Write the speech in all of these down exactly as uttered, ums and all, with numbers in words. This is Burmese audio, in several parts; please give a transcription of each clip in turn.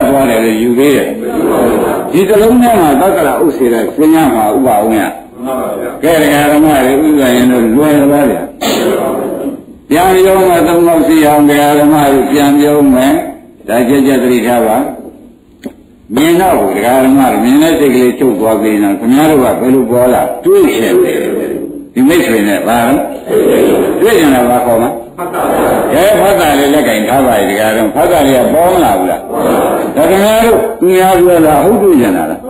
သွားတယ်လေယူသေးတယ်ဒီတလုံးထဲမှာသက္ကရာဥစ္စေတဲ့ဆင်းရဲမှာဥပအောင်ရကဲတရားဓမ္မတွေဥစ္စာရင်တော့လွယ်သွားတယ်ပြန်ရုံးမှာသုံးလို့ရှိအောင်တရားဓမ္မတွေပြန်ရုံးမယ်ဒါကြက်ကြက်သတိထားပါမြင်တော့တရားဓမ္မတွေမြင်တဲ့စိတ်ကလေးချုပ်သွားပြီးတော့ခင်ဗျားတို့ကဘယ်လိုပေါ်လာတွေးရှင်တယ်ဒီမိတ်ဆွေနဲ့ဘာလဲတွေ့ရင်လည်းဘာခေါ်မှာကဲဖတ်တာလေးလက်ကင်ထားပါရဲ့တရားတော်ဖတ်တာလေးကပေါ်မလာဘူးလားဒါခင်ဗျားတို့သူများပြောတာဟုတ်တွေ့ရင်လား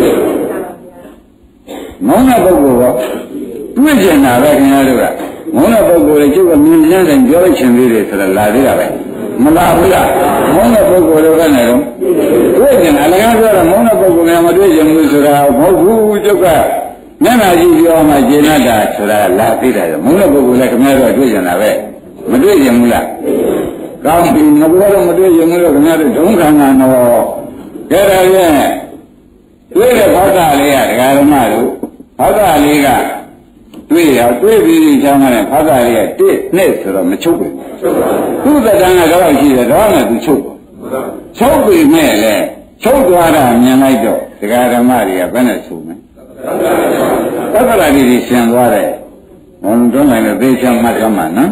မောင်းတဲ့ပုဂ္ဂိုလ်ကတွေ့ကျင်တာပဲခင်ဗျားတို့ကမောင်းတဲ့ပုဂ္ဂိုလ်တွေကျုပ်ကမြင်တဲ့တိုင်းပြောချင်သေးတယ်ဆိုတော့လာသေးတာပဲမလာဘူးလားမောင်းတဲ့ပုဂ္ဂိုလ်တွေကလည်းတွေ့ကျင်တာလည်းပြောတော့မောင်းတဲ့ပုဂ္ဂိုလ်ကမတွေ့ကျင်ဘူးဆိုတာမဟုတ်ဘူးကျုပ်ကမျက်နှာကြည့်ပြောမှကျင်တတ်တာဆိုတာလာသေးတယ်မောင်းတဲ့ပုဂ္ဂိုလ်လည်းခင်ဗျားတို့တွေ့ကျင်တာပဲမတွေ့ကျင်ဘူးလားကောင်းပြီငါကတော့မတွေ့ကျင်ဘူးလို့ခင်ဗျားတို့ဒုံခံတာတော့ကြရရဲ့တွေ့တဲ့ဘာသာလေးကဒကာဓမ္မတို့ဘာသာလေးကတွေ့ရတွေ့ပြီးချမ်းသာတဲ့ဘာသာလေးကတစ်နှစ်ဆိုတော့မချုပ်ဘူးသူ့သက်တမ်းကတော့ရှိတယ်တော့လည်းသူချုပ်ပါချုပ်ပြီမဲ့လေချုပ်သွားတာမြင်လိုက်တော့ဒကာဓမ္မတွေကဘယ်နဲ့ဆိုမလဲသက္ကရာတိတွေရှင်သွားတယ်ဘုံတွန်းလိုက်လို့သိချမ်းမှတ်ရမှာနော်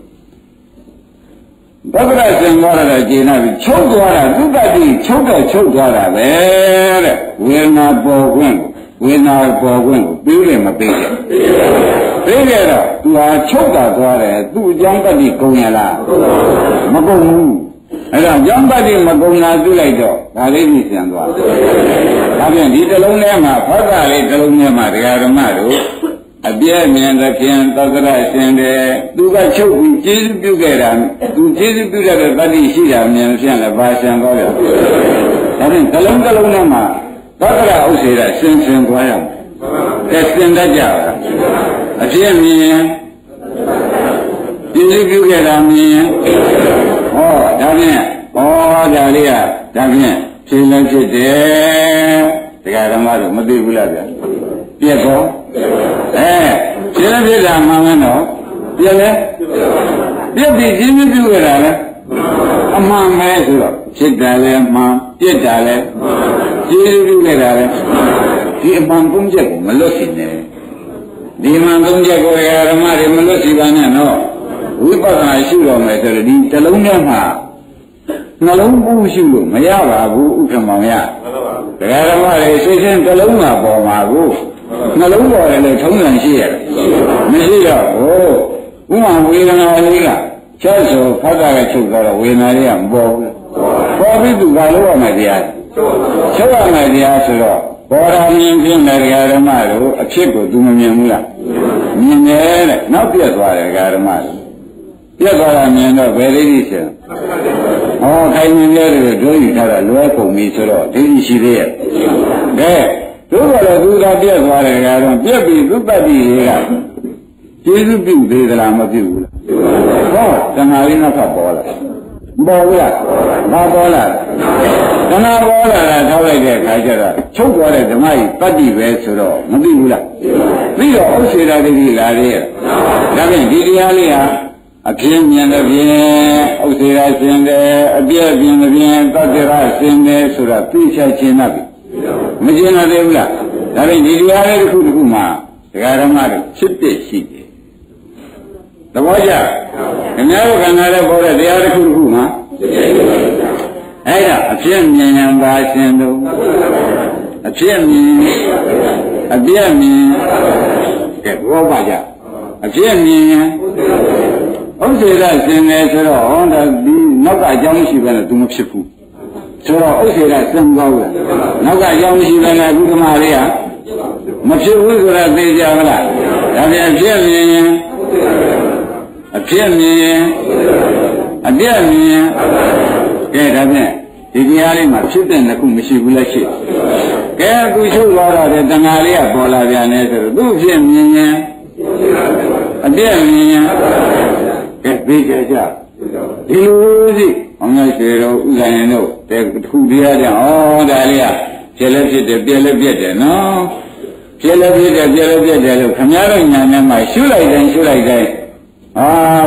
သက္ကရာရှင်သွားတာကျေနပ်ပြီးချုပ်သွားတာသုတ္တိချုပ်တော့ချုပ်သွားတာပဲတဲ့ဝေဒနာပေါ်ခွင့်ဝေဒနာပေါ်ခွင့်ကိုပြီးတယ်မပြီးတယ်ပြီးကြတော့သူဟာချုပ်တာသွားတယ်သူ့အကြောင်းတတိကုန်ရလားမကုန်ဘူးအဲ့တော့အကြောင်းတတိမကုန်တာသိလိုက်တော့ဒါလေးကြီးပြန်သွားတယ်ဒါပြန်ဒီတစ်လုံးထဲမှာဖတ်တာလေးတစ်လုံးထဲမှာတရားဓမ္မတို့အပြည့်မြင်တဲ့ဖြင့်သက္ကရာရှင်တယ်သူကချုပ်ပြီးကျေးဇူးပြုခဲ့တာသူကျေးဇူးပြုတဲ့တတိရှိတာမြင်ဖြင့်လည်းဘာရှင်သွားတယ်ဒါပြန်တစ်လုံးတစ်လုံးထဲမှာသက္ကရာဥစ္စေရဆင်ဆင်သွားရမယ်အဲဆင်တတ်ကြပါအပြည့်မြင်ကျေးဇူးပြုခဲ့တာမြင်ဟောဒါဖြင့်ဟောဒါလေးကဒါဖြင့်ဖြင်းလည်းဖြစ်တယ်တရားဓမ္မတို့မသိဘူးလားဗျာပြက်တော့အဲဖြင်းလည်းဖြစ်တာမှန်မယ်နော်ပြက်လည်းပြက်ပြီးကျေးဇူးပြုခဲ့တာလည်းအမှန်ပဲဆိုတော့ဖြစ်တယ်လည်းမှန်ပြက်တာလည်းကျေးဇူးပြုခဲ့တာလည်းဒီအမှန်သုံးချက်ကိုမလွတ်စေနဲ့ဒီမှန်သုံးချက်ကိုဓမ္မတွေမလွတ်စီပါနဲ့နော်ဝိပဿနာရှုတော်မယ်ဆိုတော့ဒီတလုံးထဲမှာနှလုံးပူရှုလို့မရပါဘူးဥက္ကမောင်ရတရားဓမ္မတွေစိတ်ချင်းတလုံးမှာပေါ်မှာကိုနှလုံးပေါ်တယ်လို့ထုံးစံရှိရတယ်မရှိတော့ဟိုဥမာဝေဒနာလေးကချက်ဆိုဖတ်တာကချုပ်သွားတော့ဝေဒနာလေးကမပေါ်ဘူးပေါ်ပြီးသူကလို့ရမယ်တရားချုပ်ရမယ်တရားဆိုတော့ဘောရာမြင်ဖြင့်တရားဓမ္မတို့အဖြစ်ကိုသူမမြင်ဘူးလားမြင်တယ်တဲ့နောက်ပြတ်သွားတယ်တရားဓမ္မတို့ပြတ်သွားတာမြင်တော့ဘယ်လေးကြီးရှင်ဟောခိုင်မြင်တဲ့တွေတို့ယူထားတာလွဲကုန်ပြီဆိုတော့ဒိဋ္ဌိရှိသေးရဲ့ကဲတို့ကလည်းသူကပြတ်သွားတယ်ကတော့ပြတ်ပြီးသုတ္တိတွေကကျေးဇူးပြုသေးသလားမပြုဘူးလားဟောတဏှာလေးနောက်ထပ်ပေါ်လာပေါ်ဘူးလားမပေါ်လာတဏှာပေါ်လာတာထောက်လိုက်တဲ့အခါကျတော့ချုပ်သွားတဲ့ဓမ္မကြီးတတ္တိပဲဆိုတော့မသိဘူးလားပြီးတော့ဥစ္စေတတိတိလာသေးရဲ့ဒါဖြင့်ဒီတရားလေးဟာအပြင်းမြင်တဲ့ဖြင့်ဥစ္စေရရှင်တယ်အပြည့်ပြင်းတဲ့ဖြင့်တတ္တရရှင်တယ်ဆိုတာသိချခြင်းနဲ့မကျင်ရသေးဘူးလားဒါဖြင့်ဒီတရားလေးတစ်ခုတစ်ခုမှာဒကာဓမ္မတွေဖြစ်ဖြစ်ရှိတယ်သဘောကျခင်ဗျားတို့ခန္ဓာနဲ့ပေါ်တဲ့တရားတစ်ခုတစ်ခုမှာအဲ့ဒါအပြည့်မြင်ရင်ပါရှင်တို့အပြည့်မြင်အပြည့်မြင်ကဲဘောပါကြအပြည့်မြင်ရင်ဥစ္စေရရှင်တယ်ဆိုတော့ဟောဒါဒီနောက်ကအကြောင်းရှိပဲနဲ့သူမဖြစ်ဘူးဆိုတော့ဥစ္စေရစံကောင်းလားနောက်ကအကြောင်းရှိပဲနဲ့ဘုဒ္ဓမာလေးကမဖြစ်ဘူးဆိုတာသိကြမလားဒါပြန်အပြည့်မြင်ရင်အဖြစ်မြင်အပြည့်မြင်ကဲဒါဖြင့်ဒီတရားလေးမှာဖြစ်တဲ့နှစ်ခုမရှိဘူးလားရှိကဲအခုချုပ်သွားတော့တဲ့တဏှာလေးကပေါ်လာပြန်နေဆိုတော့သူ့ဖြစ်မြင်ရင်အပြည့်မြင်ရင်ကဲသိကြကြဒီလိုစီအောင်ရရွှေတို့ဥက္ကရင်တို့တဲ့တစ်ခုတရားတဲ့ဩဒါလေးကဖြစ်လည်းဖြစ်တယ်ပြည့်လည်းပြည့်တယ်နော်ဖြစ်လည်းဖြစ်တယ်ပြည့်လည်းပြည့်တယ်လို့ခမည်းတော်ညာနဲ့မှရှုလိုက်တိုင်းရှုလိုက်တိုင်းအာဖြ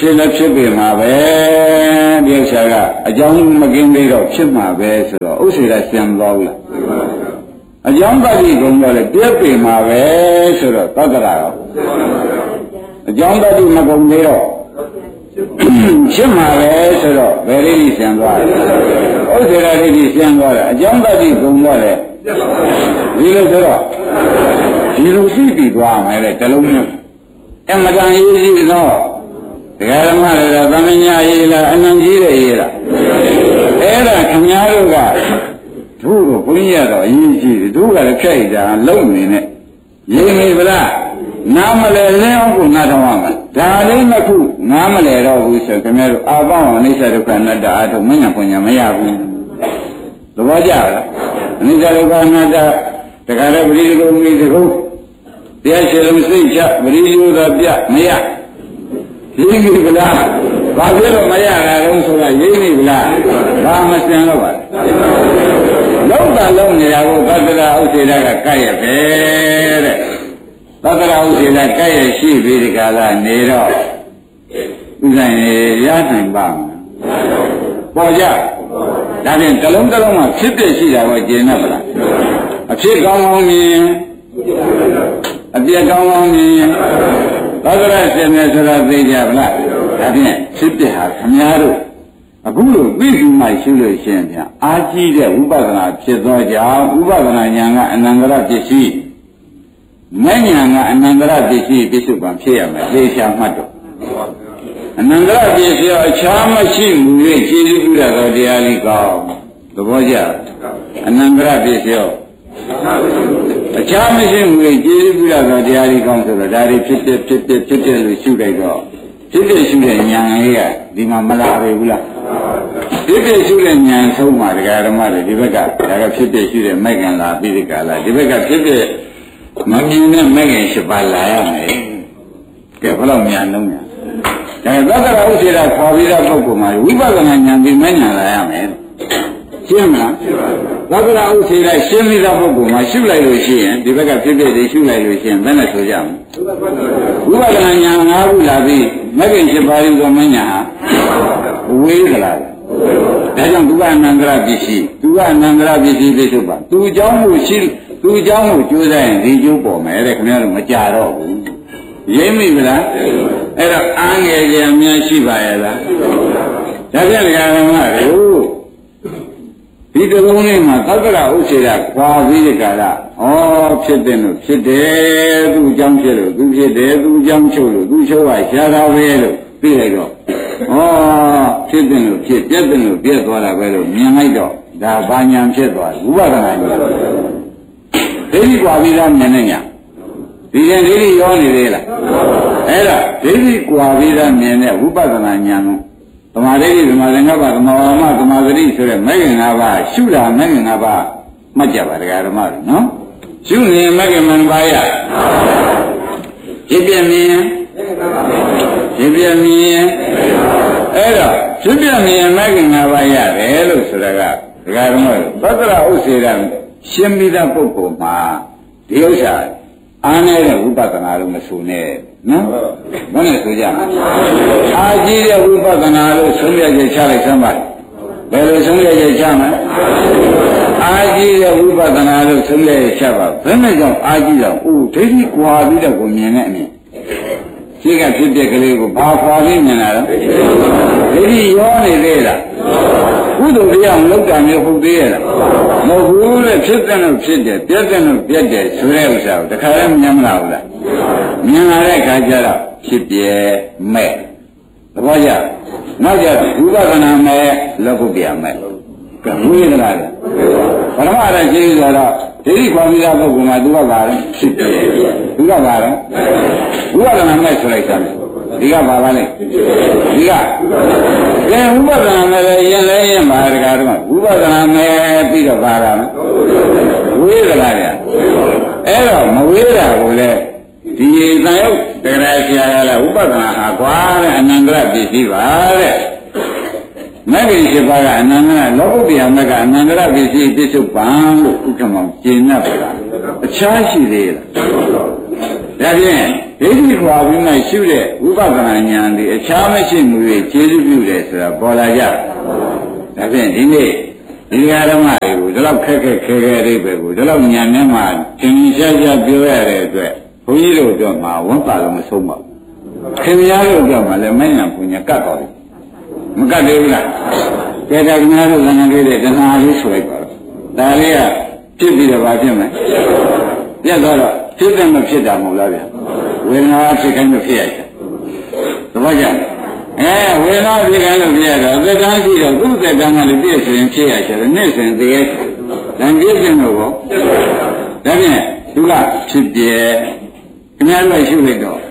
ဖြစ်လည်းဖြစ်ပြီမှာပဲဒီဥစ္စာကအကြောင်းမကင်းသေးတော့ဖြစ်မှာပဲဆိုတော့ဥစ္စေကရှင်းသွားဘူးလားအကြောင်းတတိကုံတော့လေပြည့်ပြီမှာပဲဆိုတော့သတ္တရာရောအကြောင်းတတိမကုံသေးတော့ဖြစ်မှာပဲဆိုတော့ဘယ်လေးရှင်းသွားလဲဥစ္စေကလေးရှင်းသွားတယ်အကြောင်းတတိကုံတော့လေဒီလိုဆိုတော့ဒီလိုသိပြီးသွားမယ်လေတလုံးမျိုးအမတန်ရေးကြီးတော့ဒကာဓမ္မတွေကသမညာရေးလားအနံကြီးတဲ့ရေးလားအဲ့ဒါခင်ဗျားတို့ကတို့ကိုဘုန်းကြီးကတော့အရေးကြီးတယ်တို့ကလည်းဖြတ်ရတာလုံနေနဲ့ရေးနေဗလားနားမလဲလင်းအောင်ကိုနားထောင်ရမှာဒါလေးနှစ်ခုနားမလဲတော့ဘူးဆိုခင်ဗျားတို့အာပေါင်းအနိစ္စဒုက္ခအနတ္တအထုမညာပညာမရဘူးသဘောကျလားအနိစ္စဒုက္ခအနတ္တတခါတည်းပရိသေကုမိတကုတရားရှိလို့စိတ်ချပရိယောသာပြမရရင်းပြီဗလားဘာဖြစ်လို့မရတာလဲဆိုတာရင်းပြီဗလားဘာမစင်တော့ပါလောက်တာလုံးနေတာကိုသတ္တရာဥစေတကကဲ့ရပဲတဲ့သတ္တရာဥစေတကဲ့ရရှိပြီဒီကလာနေတော့ဥဆိုင်ရနိုင်ပါ့မလားပေါ်ကြဒါဖြင့်တလုံးတလုံးမှာဖြစ်ဖြစ်ရှိတာကိုကျင့်ရမလားအဖြစ်ကောင်းကောင်းမြင်အပြည့်ကောင်းကောင်းမြင်သတ္တရရှင်နဲ့ဆိုတာသိကြဗလားဒါဖြင့်ဖြစ်ပြဟာခမည်းတော်အခုလိုသိရှိမှရှိလို့ရှင်ဗျာအာကြီးတဲ့ဝိပဿနာဖြစ်သောကြောင့်ဝိပဿနာဉာဏ်ကအနန္တရပစ္စည်းမဉာဏ်ကအနန္တရပစ္စည်းပြစ္ဆုတ်ပံဖြစ်ရမယ်သေချာမှတ်တော့အနန္တရပစ္စည်းအခြားမရှိမူ၍ခြေပြုရသောတရားလေးကောင်းသဘောကျအနန္တရပစ္စည်းအခြားမရှိဘူးလေကျေးဇူးပြုရသောတရားတွေကောင်းဆိုတော့ဒါတွေဖြစ်ဖြစ်ဖြစ်ဖြစ်ဖြစ်ဖြစ်လို့ရှုလိုက်တော့ဖြစ်ဖြစ်ရှုတဲ့ဉာဏ်လေးကဒီမှာမလာဘူးလားဖြစ်ဖြစ်ရှုတဲ့ဉာဏ်ဆုံးမှာတရားဓမ္မတွေဒီဘက်ကဒါကဖြစ်ဖြစ်ရှုတဲ့မိုက်ကံလာပြီးဒီကလာဒီဘက်ကဖြစ်ဖြစ်မမြင်တဲ့မိုက်ကံရှိပါလာရမယ်ကဲဘယ်လောက်ဉာဏ်လုံးညာဒါကသက္ကရာဥစေတာခေါ်ပြီးတဲ့ပုဂ္ဂိုလ်မှာဝိပဿနာဉာဏ်ပြီးမဉာဏ်လာရမယ်ရှင်းမလားသက္ကရာဥစေတာရှင်းပြီးတဲ့ပုဂ္ဂိုလ်မှာရှုလိုက်လို့ရှိရင်ဒီဘက်ကဖြစ်ဖြစ်တွေရှုလိုက်လို့ရှိရင်ဘယ်နဲ့ဆိုကြမလဲဝိပဿနာဉာဏ်၅ခုလာပြီးမဂ္ဂင်၈ပါးသောမဉာဏ်ဟာဝေးကြလားဒါကြောင့်သူကအနန္တရပစ္စည်းသူကအနန္တရပစ္စည်းပြထုတ်ပါသူเจ้าမှုရှိသူเจ้าမှုကြိုးစားရင်ဒီကျိုးပေါ်မယ်တဲ့ခင်ဗျားတို့မကြတော့ဘူးရိပ်မိဗလားအဲ့တော့အားငယ်ကြအများရှိပါရဲ့လားဒါပြန်ကြရမှာလို့ဒီတလုံးလေးမှာသက္ကရာဥစေတာခွာပြီးဒီကလာဩဖြစ်တယ်လို့ဖြစ်တယ်သူအကြောင်းဖြစ်လို့သူဖြစ်တယ်သူအကြောင်းချုပ်လို့သူချုပ်ပါရှားတာပဲလို့ပြီးလိုက်တော့ဩဖြစ်တယ်လို့ဖြစ်ပြက်တယ်လို့ပြက်သွားတာပဲလို့မြင်လိုက်တော့ဒါဘာညာဖြစ်သွားဝိပဿနာညာဒိဋ္ဌိကွာပြီးသားမြင်နေညာဒီရင်ဒိဋ္ဌိရောနေသေးလားအဲ့ဒါဒိဋ္ဌိကွာပြီးသားမြင်တဲ့ဝိပဿနာညာကိုသမာဓိသမာသင်္ကပ္ပသမာဝါမသမာသတိဆိုတဲ့မဂ္ဂင်၅ပါးရှုတာမဂ္ဂင်၅ပါးမှတ်ကြပါဒကာဓမ္မတွေနော်ရှုနေမဂ္ဂင်၅ပါးရဖြစ်ပြမြင်ဖြစ်ပြမြင်အဲ့တော့ဖြစ်ပြမြင်မဂ္ဂင်၅ပါးရတယ်လို့ဆိုတာကဒကာဓမ္မတွေသတ္တရဥစေတရှင်းပြီးတဲ့ပုဂ္ဂိုလ်မှာဒီဥစ္စာအားနေတဲ့ဝိပဿနာလို့မဆိုနဲ့နော်ဘယ်နဲ့ဆိုကြမလဲအာကြီးတဲ့ဝိပဿနာလို့ဆုံးဖြတ်ချက်ချလိုက်စမ်းပါဘယ်လိုဆုံးဖြတ်ချက်ချမလဲအာကြီးတဲ့ဝိပဿနာလို့ဆုံးဖြတ်ချက်ချပါဘယ်နဲ့ကြောင့်အာကြီးတော့အိုးဒိဋ္ဌိကွာပြီးတော့ကိုမြင်တဲ့အမြင်ရှိကဖြစ်တဲ့ကလေးကိုဘာခွာပြီးမြင်လာတော့ဒိဋ္ဌိရောနေသေးလားကုသိုလ်တရားမလုပ်တာမျိုးဟုတ်သေးရဲ့လားမဟုတ်ဘူးလေဖြစ်တဲ့လို့ဖြစ်တယ်ပြက်တဲ့လို့ပြက်တယ်ဆိုတဲ့ဥစ္စာကိုတခါလည်းမြင်မလာဘူးလားမြင်လာတဲ့အခါကျတော့ဖြစ်ပြဲမဲ့သဘောကျနောက်ကျတော့ဝိပဿနာမဲ့လောကုတ္တရာမဲ့ကဲဝိသနာလေပရမအရရှိဆိုတော့ဒိဋ္ဌိခွန်ပြီးသားပုဂ္ဂိုလ်မှာသူကပါလဲဖြစ်ပြဲသူကပါလဲဝိပဿနာမဲ့ဆိုလိုက်တာဒီကပါပါလေဒီကကဲဝိပဿနာမဲ့လည်းရင်လည်းရင်ပါတကားတော့ဝိပဿနာမဲ့ပြီးတော့ပါတာဝိသနာလေအဲ့တော့မဝေးတာကိုလည်းဒီတန်ရုပ်တရားဆရာကလည်းဥပဒနာဟာကွာတဲ့အနန္တရပစ္စည်းပါတဲ့မဂ္ဂင်၈ပါးကအနန္တရလောကုတ္တရာမဂ္ဂအနန္တရပစ္စည်းပြစ္ဆုတ်ပံလို့ဥက္ကမောင်ကျင့်납ပါလားအခြားရှိသေးလားဒါဖြင့်ဒိဋ္ဌိခွာပြီးမှရှုတဲ့ဝိပဿနာဉာဏ်ဒီအခြားမရှိမှုတွေကျေစုပြုတယ်ဆိုတာပေါ်လာကြဒါဖြင့်ဒီနေ့ဒီဓမ္မတွေကိုဒီလောက်ခက်ခက်ခဲခဲအိဗယ်ကိုဒီလောက်ဉာဏ်နဲ့မှသင်္ချာချာပြောရတဲ့အတွက်ဘုန်းကြီးတို့တော့မှဝန်ပါလို့မဆုံးပါဘူးခင်ဗျားတို့တော့မှလည်းမဉ္ဇဉ်ပူညာကတ်တော်တယ်မကတ်သေးဘူးလားကျေတာခင်ဗျားတို့လည်းလေးတဲ့တဏှာလေးဆိုလိုက်ပါတော့ဒါလေးကဖြစ်ပြီးတော့ဘာဖြစ်မလဲပြတ်သွားတော့ဖြစ်တယ်မဖြစ်တာမဟုတ်လားဗျာဝေဒနာဖြစ်ခိုင်းလို့ဖြစ်ရတယ်သဘောကျအဲဝေဒနာဖြစ်ခိုင်းလို့ဖြစ်ရတော့သက်တမ်းရှိတော့သူ့သက်တမ်းကလည်းပြည့်စုံဖြစ်ရချင်တယ်နေ့စဉ်တည်းရဲ့တန်ပြည့်စုံတော့ဘောဒါဖြင့်သူကဖြစ်ပြဲခင်ဗျားတို့ရှိလိုက်တော့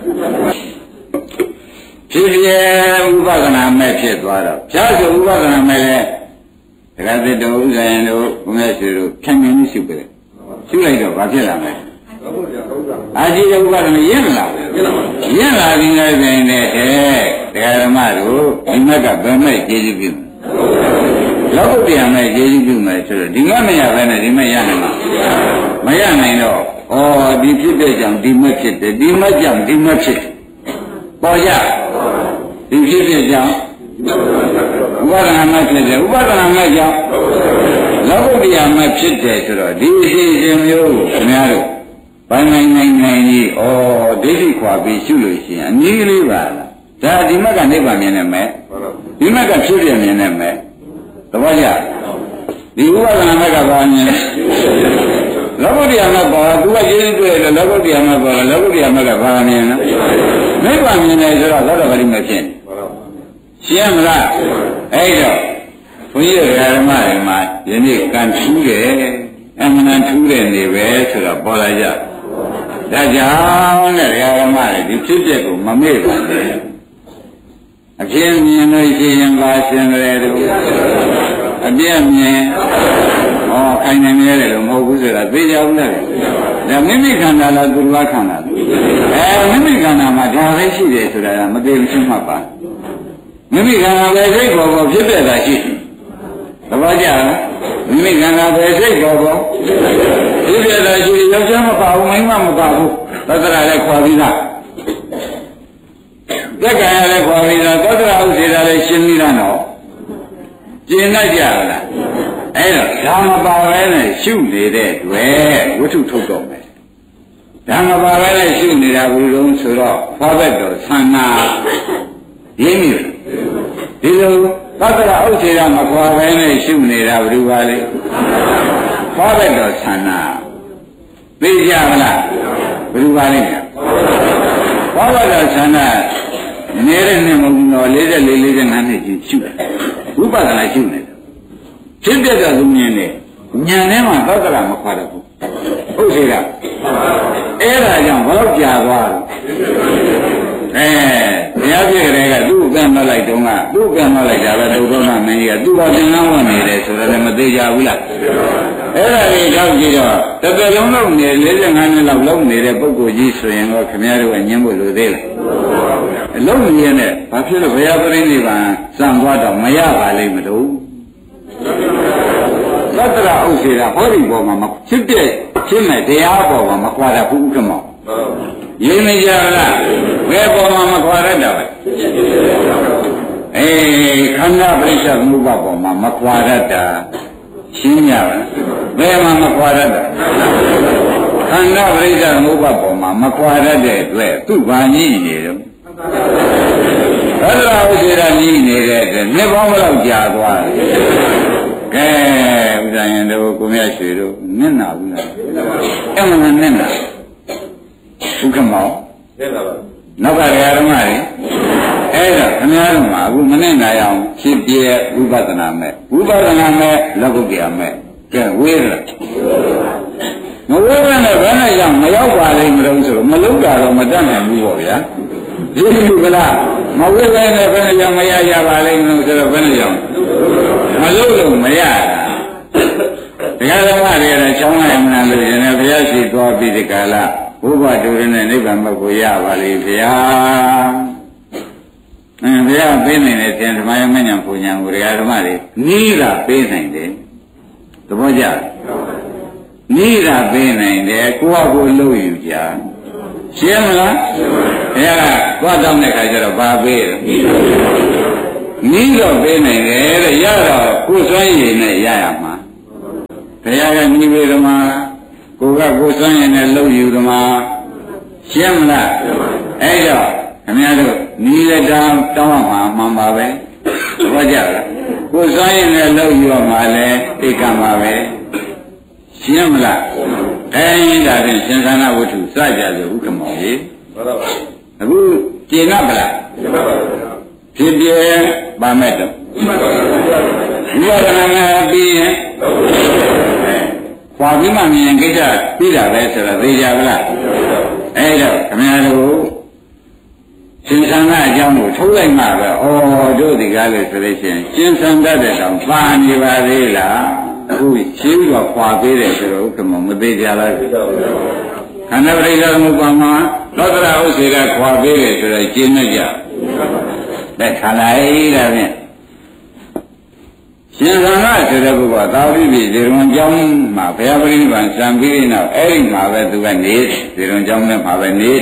ဖြစ်ပြဲဥပဒနာမဲ့ဖြစ်သွားတော့ဖြားဆိုဥပဒနာမဲ့လေဒကာသစ်တို့ဥဇယံတို့ဘုရားရှင်တို့ဖြန့်မြင်မှုရှိပြီရှိလိုက်တော့ဘာဖြစ်လာမလဲအာဇီဝဥပဒနာရင့်လာရင့်လာခြင်းလည်းပြင်တဲ့တရားဓမ္မတို့ဒီမက်ကဘယ်မဲ့ကျေးဇူးပြုလောကုတ္တရာမဲ့ကျေးဇူးပြုမယ်ဆိုတော့ဒီမက်မရဘဲနဲ့ဒီမက်ရနိုင်မှာမရနိုင်တော့ဩဒီဖြစ်တဲ့ကြောင့်ဒီမက်ဖြစ်တယ်ဒီမက်ကြောင့်ဒီမက်ဖြစ်ပေါ်ကြဒီဖြစ်တဲ့ကြောင့်ဥပါဒနာမဲ့ဖြစ်တယ်ဥပါဒနာမဲ့ကြောင့်လောကုတ္တရာမဲ့ဖြစ်တယ်ဆိုတော့ဒီအစီအစဉ်မျိုးကိုခင်ဗျားတို့ဘယ်နိုင်နိုင်နိုင်ကြီးဩဒိဋ္ဌိခွာပြီးရှုလို့ရှိရင်အနည်းလေးပါလားဒါဒီမက်ကနိဗ္ဗာန်မြင်နေမယ်ဒီမက်ကဖြစ်ပြမြင်နေမယ်သဘောကျဒီဥပါဒနာမက်ကဘာမြင်လဲလောကုတ္တရာမက်ပေါ်သူကကျေးဇူးတွေ့တယ်လောကုတ္တရာမက်ပေါ်လောကုတ္တရာမက်ကဘာမြင်လဲနိဗ္ဗာန်မြင်တယ်ဆိုတော့သောတာပတိမဖြစ်ရှင်းမလားအဲ့တော့ဘုန်းကြီးတို့ဓမ္မတွေမှာယနေ့ကံထူးတယ်အမှန်တန်ထူးတဲ့နေပဲဆိုတော့ပေါ်လာကြဒါကြောင့်တဲ့ဓမ္မတွေဒီဖြစ်ပျက်ကိုမမေ့ပါနဲ့အပြည့်မြင်လို့ရှိရင်ပါရှင်တယ်တို့အပြည့်မြင်ဟောခိုင်နေရတယ်လို့မဟုတ်ဘူးဆိုတာသိကြဘူးလားဒါမိမိခန္ဓာလားသူတော်ခန္ဓာလားအဲမိမိခန္ဓာမှာဒါပဲရှိတယ်ဆိုတာကမသိဘူးရှင်းမှတ်ပါမိမိခန္ဓာပဲစိတ်ပေါ်ပေါ်ဖြစ်တဲ့တာရှိသဘောကျလားမိမိခန္ဓာပဲစိတ်ပေါ်ပေါ်ဖြစ်တဲ့တာရှိယောက်ျားမပါဘူးမိန်းမမပါဘူးသတ္တရာလည်းခွာပြီးသားသက္ကာရလည်းခွာပြီးသားသတ္တရာဥစ္စေတာလည်းရှင်းပြီးသားတော့ကျင်တတ်ကြလားအဲ့တော့ဓမ္မပါပဲနဲ့ရှုနေတဲ့တွေ့ဝိထုထုတ်တော့မယ်ဓမ္မပါပဲနဲ့ရှုနေတာဘုရုံဆိုတော့ဖွားဘက်တော့သံနာရင်းမြစ်ဒီလိုသတ္တရာဥစ္စေတာမခွာပဲနဲ့ရှုနေတာဘယ်လိုပါလဲဖွားဘက်တော့သံနာသိကြမလားဘယ်လိုပါလဲဖွားဘက်တော့သံနာနေတဲ့နှစ်မဟုတ်တော့၄၄ ၄၅နှစ်ကြီးရှုတယ်ဝိပဿနာရှုနေတယ်ဖြစ်တဲ့ကသူမြင်တယ်ဉာဏ်ထဲမှာသတ္တရာမခွာတော့ဘူးဟုတ်စေလားအဲ့ဒါကြောင့်ဘလို့ကြာသွားတယ်အဲဘုရားပြည့်ကလေးကသူ့ကံမလိုက်တုန်းကသူ့ကံမလိုက်တာပဲဒုက္ခမင်းကြီးကသူ့ဘာသင်္ကန်းဝင်နေတယ်ဆိုတော့လည်းမသေးကြဘူးလားအဲ့ဒါကြီးတော့ကြည့်တော့တစ်သက်လုံးလုံးနေ၄၅နှစ်လောက်လုံးနေတဲ့ပုဂ္ဂိုလ်ကြီးဆိုရင်တော့ခင်ဗျားတို့ကညင်းဖို့လိုသေးလားအလုံးကြီးနဲ့ဘာဖြစ်လို့ဘုရားပရိနိဗ္ဗာန်စံသွားတော့မရပါလိမ့်မလို့သတ္တရာဥစ္စေတာဟောဒီပေါ်မှာမဖြစ်တဲ့ဖြစ်မဲ့တရားပေါ်မှာမကွာတတ်ဘူးဥက္ကမောရင်းနေကြလားဘယ်ပေါ်မှာမကွာတတ်တာပဲအေးခန္ဓာပရိစ္ဆေမှုပပေါ်မှာမကွာတတ်တာရှင်းကြပါဘယ်မှာမကွာတတ်တာခန္ဓာပရိစ္ဆေမှုပပေါ်မှာမကွာတတ်တဲ့အတွက်သူ့ဘာကြီးနေတော့သတ္တရာဥစ္စေတာကြီးနေတဲ့အတွက်နှစ်ပေါင်းဘယ်လောက်ကြာသွားလဲကဲဥဒ္ဒယံတို့ကိုမြတ်ရွှေတို့နင့်နာဘူးလားအဲ့မှနင့်နာဥက္ကမောနင့်နာပါနောက်ကဓမ္မတွေအဲ့တော့ခင်ဗျားတို့မှာအခုမနင့်နာရအောင်ဖြစ်ပြဝိပဿနာမဲ့ဝိပဿနာမဲ့လောကုတ္တရာမဲ့ကဲဝေးလားမဝေးနဲ့ဘယ်နဲ့ကြောင့်မရောက်ပါလိမ့်မလို့ဆိုတော့မလုံးတာတော့မတတ်နိုင်ဘူးပေါ့ဗျာဒီလိုကလားမဝေးနဲ့ဘယ်နဲ့ကြောင့်မရရပါလိမ့်မလို့ဆိုတော့ဘယ်နဲ့ကြောင့်မလို့လို့မရတာတရားဓမ္မတွေကလည်းချောင်းလိုက်မှန်းလို့ရှင်လည်းဘုရားရှိသွားပြီးဒီကလာဘုရားတူရင်းနဲ့နိဗ္ဗာန်ဘက်ကိုရပါလိမ့်ဗျာအင်းဘုရားပေးနိုင်တဲ့သင်ဓမ္မယမဉ္ဇဉ်ပူညာကိုတရားဓမ္မတွေနီးတာပေးနိုင်တယ်သဘောကျနီးတာပေးနိုင်တယ်ကိုယ့်အကိုလှုပ်ယူကြရှင်းမလားအဲဒါသွားတောင်းတဲ့ခါကျတော့ဘာပေးလဲနီးတော့ပေးနိုင်တယ်တဲ့ရတော့ကိုယ်စွမ်းရည်နဲ့ရရမှာဘုရားကနီးပေးဓမ္မကိုကကိုယ်စွမ်းရည်နဲ့လှုပ်ယူဓမ္မရှင်းမလားအဲ့တော့ခင်ဗျားတို့နီးလက်တောင်းတောင်းမှာမှန်ပါပဲဟောကြလားကိုယ်စွမ်းရည်နဲ့လှုပ်ယူမှာလဲဧကမှာပဲရှင်းမလားအဲဒီဒါဖြင့်ရှင်သနာဝတ္ထုစကြဆိုဥက္ကမောကြီးမှန်ပါပါအခုကျေနပ်ပါလားကျေနပ်ပါပါဖြစ်ပြပါမဲ့တော့မှန်ပါပါဝိပဿနာပြီးရင်ခွာပြီးမှမြင်ကိစ္စပြီးတာပဲဆိုတော့သိကြပါလားအဲဒါခင်ဗျားတို့ရှင်သနာအကြောင်းကိုထုတ်လိုက်မှပဲဩတို့ဒီကားလို့ဆိုလို့ရှိရင်ရှင်သန်တတ်တဲ့တောင်ပါနေပါသေးလားအခုရှင်းပြီးတော့ခွာပေးတယ်ဆိုတော့ဥက္ကမောမသေးကြလားခန္ဓာပရိစ္ဆေသမုပ္ပါမှာသောတရဥစ္စေကခွာပေးတယ်ဆိုတော့ရှင်းနေကြတဲ့ခန္ဓာấyဒါဖြင့်ရှင်သံဃာဆိုတဲ့ပုဂ္ဂိုလ်သာဝတိပြည်ဇေရုံကျောင်းမှာဘုရားပရိနိဗ္ဗာန်စံပြီးတဲ့နောက်အဲ့ဒီမှာပဲသူကနေဇေရုံကျောင်းထဲမှာပဲနေ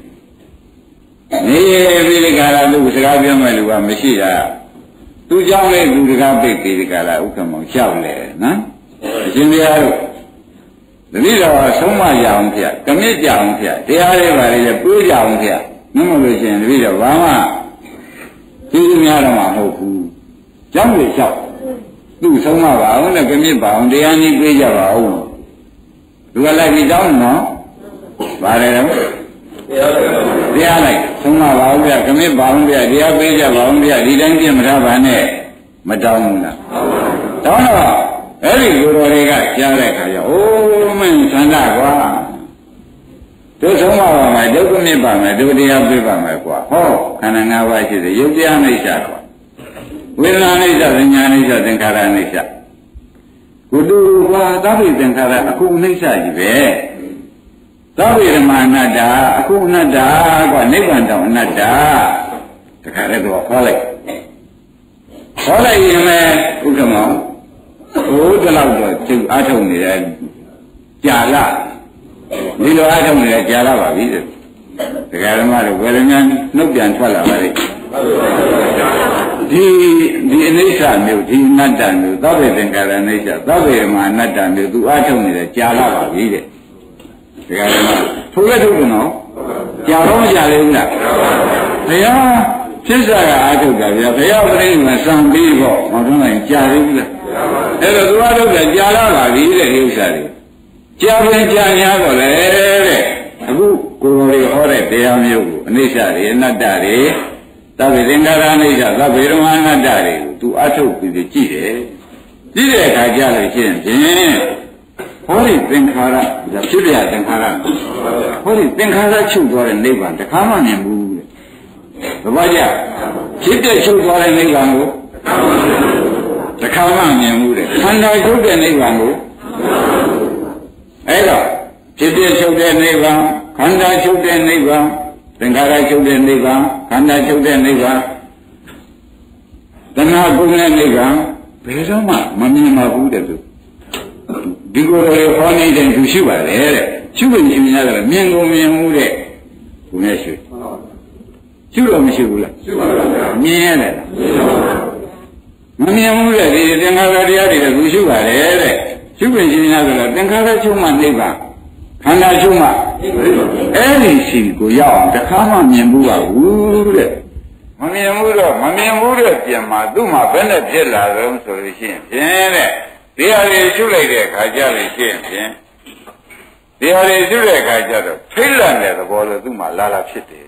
နေပြီးဒီကရာသူစကားပြောမဲ့လူကမရှိတာသူကြောင့်လေသူတကားပိတ်ပြီးဒီကရာဥက္ကမောလျှောက်လေနော်အရှင်ဘုရားတို့တတိတော်ဆုံးမရအောင်ဖျက်ကမြစ်ကြအောင်ဖျက်တရားလေးပါလေတွေးကြအောင်ဖျက်မဟုတ်လို့ရှိရင်တတိတော်ဘာမှသိများတော့မှာမဟုတ်ဘူးကြောင့်လေလျှောက်သူ့ဆုံးမပါအောင်နဲ့ကမြစ်ပါအောင်တရားနည်းပြေးကြပါဦးသူကလိုက်ပြီးတောင်းနော်ပါတယ်တော့တရားလိုက်ဆုံးမပါဦးဗျကမြစ်ပါအောင်ဗျတရားပြေးကြပါအောင်ဗျဒီတိုင်းပြမထားပါနဲ့မတောင်းဘူးလားတောင်းတော့အဲ့ဒီလူတော်တွေကကြားတဲ့အခါကျအိုးမင်းသန္တာကွာတို့ဆုံးမပါမယ်ဒုက္ခမြစ်ပါမယ်ဒုတရားပြေးပါမယ်ကွာဟောခန္ဓာ၅ပါးရှိတယ်ယုတ်တရားအိဋ္ဌာကွာဝေဒနာအိဋ္ဌာသညာအိဋ္ဌာသင်္ခါရအိဋ္ဌာကိုတူကွာသဗ္ဗေသင်္ခါရအခုအိဋ္ဌာကြီးပဲသဗ္ဗေဓမ္မအနတ္တအခုအနတ္တကွာနိဗ္ဗာန်တောင်အနတ္တတခါတည်းတော့ခေါ်လိုက်ခေါ်လိုက်ရင်လည်းဥက္ကမောဟိုတလောက်တော့သူအားထုတ်နေတယ်ကြာလာဒီလိုအားထုတ်နေတယ်ကြာလာပါပြီတဲ့ဒကာဓမ္မတို့ဝေဒနာနှုတ်ပြန်ထွက်လာပါလိမ့်ဒီဒီအနိစ္စမျိုးဒီအနတ္တမျိုးသဗ္ဗေသင်္ကာရအနိစ္စသဗ္ဗေဓမ္မအနတ္တမျိုးသူအားထုတ်နေတယ်ကြာလာပါပြီတဲ့ဒကာဓမ္မထိုးရထုတ်တယ်နော်ကြာတော့မကြာလေဘူးလားဘုရားဖြစ်စားကအားထုတ်တာဗျာဘုရားပြိဋိမစံပြီးပေါ့မဟုတ်တော့ကြာသေးဘူးလားအဲ့တော့သူအားထုတ်တယ်ကြာလာပါပြီတဲ့ဒီဥစ္စာတွေကြာပြန်ကြာများတော့လေတဲ့အခုကိုယ်တော်တွေဟောတဲ့တရားမျိုးကိုအနိစ္စတွေအနတ္တတွေသဗ္ဗေသင်္ခါရအနိစ္စသဗ္ဗေဓမ္မအနတ္တတွေကိုသူအထုတ်ပြီးကြည့်တယ်ကြည့်တဲ့အခါကျလို့ရှိရင်ဖြင့်ဟောဒီသင်္ခါရဒါဖြစ်ပြသင်္ခါရဟောဒီသင်္ခါရချုပ်သွားတဲ့နိဗ္ဗာန်တခါမှမြင်ဘူးတဲ့သဘောကျဖြစ်တဲ့ချုပ်သွားတဲ့နိဗ္ဗာန်ကိုတခါမှမြင်ဘူးတဲ့ခန္ဓာချုပ်တဲ့နိဗ္ဗာန်ကိုအဲ့တော့ဖြစ်တဲ့ချုပ်တဲ့နိဗ္ဗာန်ခန္ဓာချုပ်တဲ့နိဗ္ဗာန်သင်္ခါရချုပ်တဲ့နိဗ္ဗာန်ခန္ဓာချုပ်တဲ့နိဗ္ဗာန်တဏှာကုနဲ့နိဗ္ဗာန်ဘယ်တော့မှမမြင်ပါဘူးတဲ့သူဒီကိုယ်တော်ဟောနေတဲ့သူရှိပါတယ်တဲ့ရှုပ်ရင်ရှုနေရတယ်မြင်ကုန်မြင်မှုတဲ့ဘုရားရှိရှုတော့မရှိဘူးလားရှုပါပါမြင်ရတယ်မမြင်ဘူးတဲ့ဒီသင်္ခါရတရားတွေသူရှုပါတယ်တဲ့ရှုပ်ရင်ရှုနေရတယ်သင်္ခါရချုပ်မှနိဗ္ဗာန်ခန္ဓာချုပ်မှအဲ့ဒီရှိကိုရောက်အောင်တခါမှမြင်ဘူးပါဘူးတဲ့မမြင်ဘူးတော့မမြင်ဘူးတဲ့ပြင်မှာသူ့မှာဘယ်နဲ့ဖြစ်လာတော့ဆိုလို့ရှိရင်ဖြင့်တဲ့ဒီဟာတွေရှုလိုက်တဲ့အခါကျလို့ရှိရင်ဖြင့်ဒီဟာတွေရှုတဲ့အခါကျတော့ထိတ်လန့်တဲ့သဘောလို့သူ့မှာလာလာဖြစ်တယ်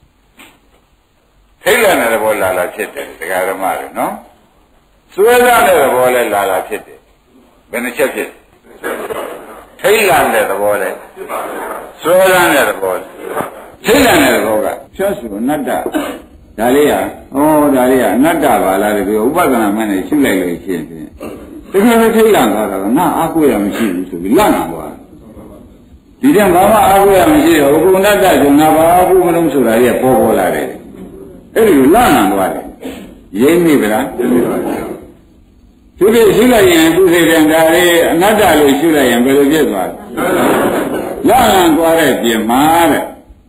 ထိတ်လန့်တဲ့သဘောလာလာဖြစ်တယ်ဒကာဓမ္မတွေနော်စွဲလန့်တဲ့သဘောလည်းလာလာဖြစ်တယ်ဘယ်နှချက်ဖြစ်ထိတ်လန့်တဲ့သဘောလည်းစွဲလန့်တဲ့သဘောထိတ်လန့်တဲ့သဘောကဖြတ်စုအနတ္တဒါလေးဟာဩဒါလေးကအနတ္တပါလားဒီဥပဒနာမှန်းနဲ့ရှုလိုက်လို့ရှိရင်တကယ်ပဲထိတ်လန့်သွားတာကငါအားကိုးရမရှိဘူးဆိုပြီးလန့်လာသွားဒီတဲ့ဘာမှအားကိုးရမရှိတော့ဘုအနတ္တဆိုငါဘာအားကိုးမလို့ဆိုတာကြီးပေါ်ပေါ်လာတယ်အဲ့ဒီလိုလန့်လာသွားတယ်ရင်းမိဗလားသူပြရှုလိုက်ရင်သူစိတ်ကံဒါလေးအနတ္တလို့ရှုလိုက်ရင်ဘယ်လိုဖြစ်သွားလဲလန့်လန့်သွားတဲ့ပြင်မှာတဲ့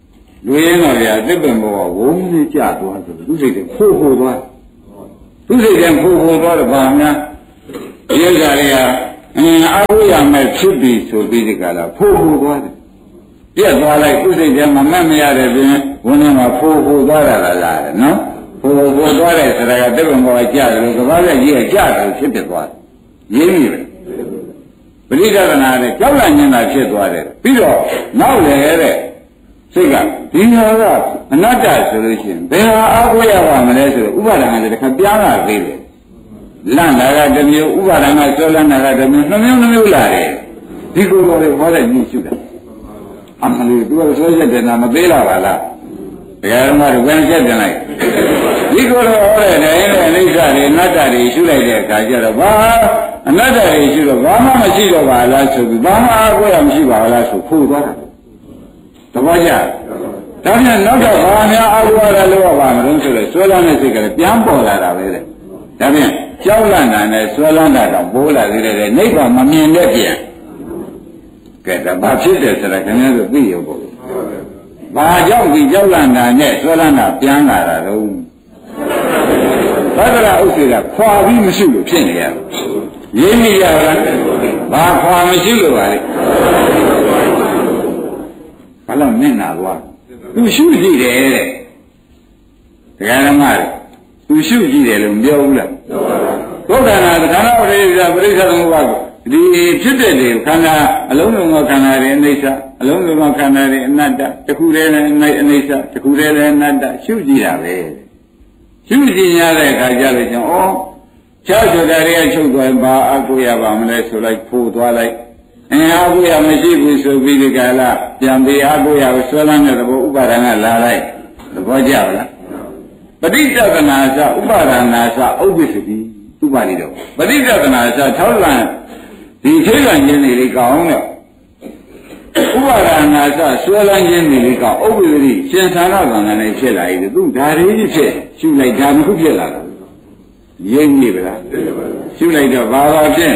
လူရင်းတော်ဗျာတစ်ပင်ဘောကဝုန်းကြီးကြသွားဆိုသူစိတ်ကဖိုးဖိုးသွားသူစိတ်ကဖိုးဖိုးသွားတော့ဗာများဒီဥစ္စာတွေကအင်းအဝိယမဲ့ဖြစ်ပြီးဆိုပြီးဒီကလာဖိုးဖိုးသွားတယ်ပြက်သွားလိုက်သူစိတ်ကမမတ်မရတဲ့ပြင်ဘုန်းတော်မှာဖိုးဖိုးသွားတာလားလားနော်ဖိုးဖိုးသွားတဲ့ဆိုတာကတစ်ပင်ဘောကကြတယ်လို့ကဘာလဲကြီးကကြတယ်ဖြစ်ဖြစ်သွားတယ်ရင်းပြီပဲပရိဒသနာနဲ့ကြောက်လန့်နေတာဖြစ်သွားတယ်ပြီးတော့နောက်လေတဲ့စိတ်ကဒီဟာကအနတ္တဆိုလို့ရှိရင်ဘယ်ဟာအားကိုးရပါမလဲဆိုတော့ဥပါဒဏ်ကတခါပြားလာသေးတယ်လန့်တာကတစ်မျိုးဥပါဒဏ်ကဆွဲလန်းတာကတစ်မျိုးနှမျိုးနှမျိုးလာတယ်ဒီကိုယ်တော်လေးဟောတဲ့ညှိရှုတာအမှန်လေးသူကဆွဲချက်တယ်နာမသေးလာပါလားဘယ်တော့မှဝယ်ချက်တင်လိုက်ဒီကိုယ်တော်ဟောတဲ့တိုင်းနဲ့အိဋ္ဌတွေအနတ္တတွေရှုလိုက်တဲ့အခါကျတော့ဘာအနတ္တတွေရှုတော့ဘာမှမရှိတော့ပါလားဆိုပြီးဘာမှအားကိုးရမရှိပါလားဆိုဖို့သွားတာတပည့်ကြဒါပြန်နောက်တော့ဘာများအားကိုးရလို့ပါမလို့ဆိုတော့ဆွဲလန်းတဲ့စိတ်ကလည်းပြန်ပေါ်လာတာပဲတဲ့ဒါပြန်ကြောက်လန့်တာနဲ့ဆွဲလန်းတာတော့ပိုးလာသေးတယ်နိဗ္ဗာန်မမြင်တဲ့ပြန်ကဲဒါဘာဖြစ်တယ်ဆိုတာခင်ဗျားတို့သိရဖို့ဘာကြောင့်ဒီကြောက်လန့်တာနဲ့ဆွဲလန်းတာပြန်လာတာတော့သဒ္ဒရာဥစ္စေကခွာပြီးမရှိလို့ဖြစ်နေရတယ်ရင်းမိရလားဘာခွာမရှိလို့ပါလေဘာလို့မျက်နာသွားသူရှုကြည့်တယ်တဲ့တရားဓမ္မတွေသူရှုကြည့်တယ်လို့မပြောဘူးလားပြောပါဘူးသုဒ္ဓနာခန္ဓာပရိစ္ဆာပရိစ္ဆာသမုပ္ပါဒ်ဒီဖြစ်တဲ့လေခန္ဓာအလုံးစုံသောခန္ဓာတွေအနိစ္စအလုံးစုံသောခန္ဓာတွေအနတ္တတစ်ခုတည်းလည်းအနိစ္စတစ်ခုတည်းလည်းအနတ္တရှုကြည့်တာပဲရှုကြည့်ရတဲ့အခါကျလို့ချင်းဩခြားဆိုတာတွေကချုပ်သွားပါအကုရပါမလဲဆိုလိုက်ဖိုးသွားလိုက်အင်းအကုရမရှိဘူးဆိုပြီးဒီကလာပြန်ပြီးအကုရကိုဆွဲလန်းတဲ့သဘောဥပါဒဏ်ကလာလိုက်သဘောကျလားပဋိစ္စကနာသဥပါဒနာသဥပ္ပစ္စတိဥပါလိတော့ပဋိစ္စကနာသထောက်လန့်ဒီထိတ်လန့်ခြင်းတွေလေးကောင်းတော့ဥပါဒနာသဆွဲလန်းခြင်းတွေလေးကောင်းဥပ္ပစ္စတိရှင်သာရကံနဲ့ဖြစ်လာပြီသူဒါလေးကြီးဖြစ်ရှုလိုက်ဒါမှခုဖြစ်လာတာရင်းနေပါလားရှုလိုက်တော့ဘာသာဖြစ်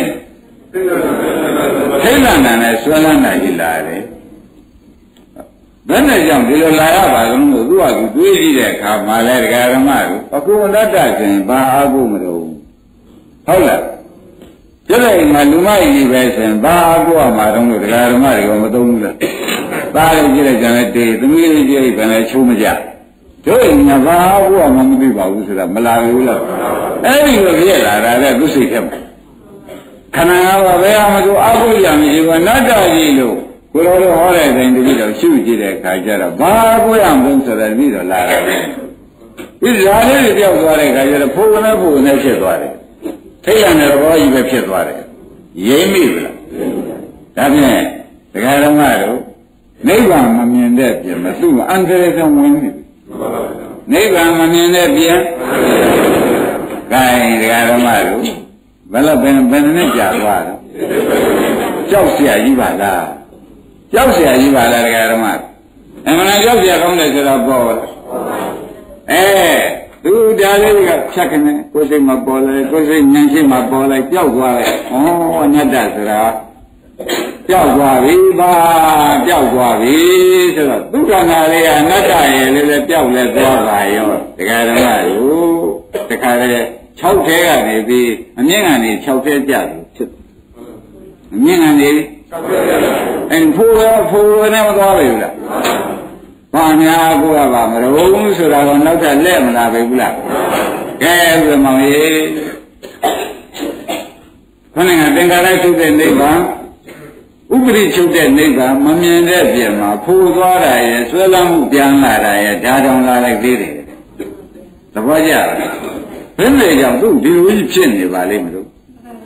ထိတ်လန့်တာနဲ့ဆွဲလန်းတာကြီးလာတယ်ဘယ်နဲ့ကြောင့်ဒီလိုလာရပါလို့သူကသူတွေးကြည့်တဲ့အခါမှာလဲဒကာရမတို့အခုအတ္တဆိုရင်ဘာအားကိုမလို့ဟုတ်လားကျတဲ့အိမ်မှာလူမကြီးပဲဆိုရင်ဘာအားကိုမှတော့လို့ဒကာရမတွေကမသုံးဘူးလားသားလေးကြည့်လိုက်ကြတယ်တေးသမီးလေးကြည့်လိုက်ကြတယ်ချိုးမကြတို့အိမ်မှာဘာအားကိုမှမသိပါဘူးဆိုတာမလာဘူးလားအဲ့ဒီလိုပြည့်လာတာလေသူစိတ်ထဲမှာခန္ဓာငါးပါးဘယ်ဟာမှသူအားကိုရမရှိဘူးအနတ္တကြီးလို့ကိုယ်တော်ဟောတဲ့တိုင်းတတိတော့ရှုကြည့်တဲ့အခါကျတော့ဘာကိုရမလို့ဆိုတဲ့ပြီးတော့လာတယ်ဒီဇာလေးတွေပြောက်သွားတဲ့အခါကျတော့ဖိုးကနေဖိုးကနေဖြစ်သွားတယ်ထိတ်ရတဲ့ဘောကြီးပဲဖြစ်သွားတယ်ရင်းမိဗလားဒါဖြင့်ဒကာဓမ္မတို့နိဗ္ဗာန်မမြင်တဲ့ပြင်မသူ့အန္တရာယ်ကဝင်နေပြီနိဗ္ဗာန်မမြင်တဲ့ပြင်ဂိုင်းဒကာဓမ္မတို့ဘယ်တော့ဘယ်ဘယ်နဲ့ကြာသွားတော့ကြောက်เสียကြီးပါလားကြောက်เสียကြီးပါလားဒကာဓမ္မအမှန်ကြောက်เสียကောင်းတယ်ဆိုတော့ပေါ်အဲသူဒါလေးကဖြတ်ကနေကိုယ်စိတ်မှာပေါ်လာကိုယ်စိတ်ဉာဏ်ရှိမှပေါ်လာကြောက်သွားတယ်ဩအနတ္တဆိုတာကြောက်သွားပြီပါကြောက်သွားပြီဆိုတော့သူခန္ဓာလေးကအနတ္တရဲ့လေးလည်းကြောက်လဲသွားပါရောဒကာဓမ္မတို့တခါလေ၆ထဲကနေပြီးအမြင့်ကနေ၆ထဲကျတယ်ဖြစ်အမြင့်ကနေ၆ထဲကျတယ်အဲဖိုးရဖိုးနဲ့မသွားပြီလားဘာများကိုရပါမလို့ဆိုတာတော့နောက်ထပ်လက်မလာပြီဘူးလားကဲဥပမောင်ကြီးခဏကသင်္ကာရချုပ်တဲ့နိဗ္ဗာန်ဥပရိချုပ်တဲ့နိဗ္ဗာန်မမြင်တဲ့ပြင်မှာဖိုးသွားတာရဲ့ဆွဲလမ်းမှုပြန်လာတာရဲ့ဓာတောင်လာလိုက်သေးတယ်သဘောကျလားဘယ်နဲ့ကြောင့်သူဒီလိုကြီးဖြစ်နေပါလိမ့်မလို့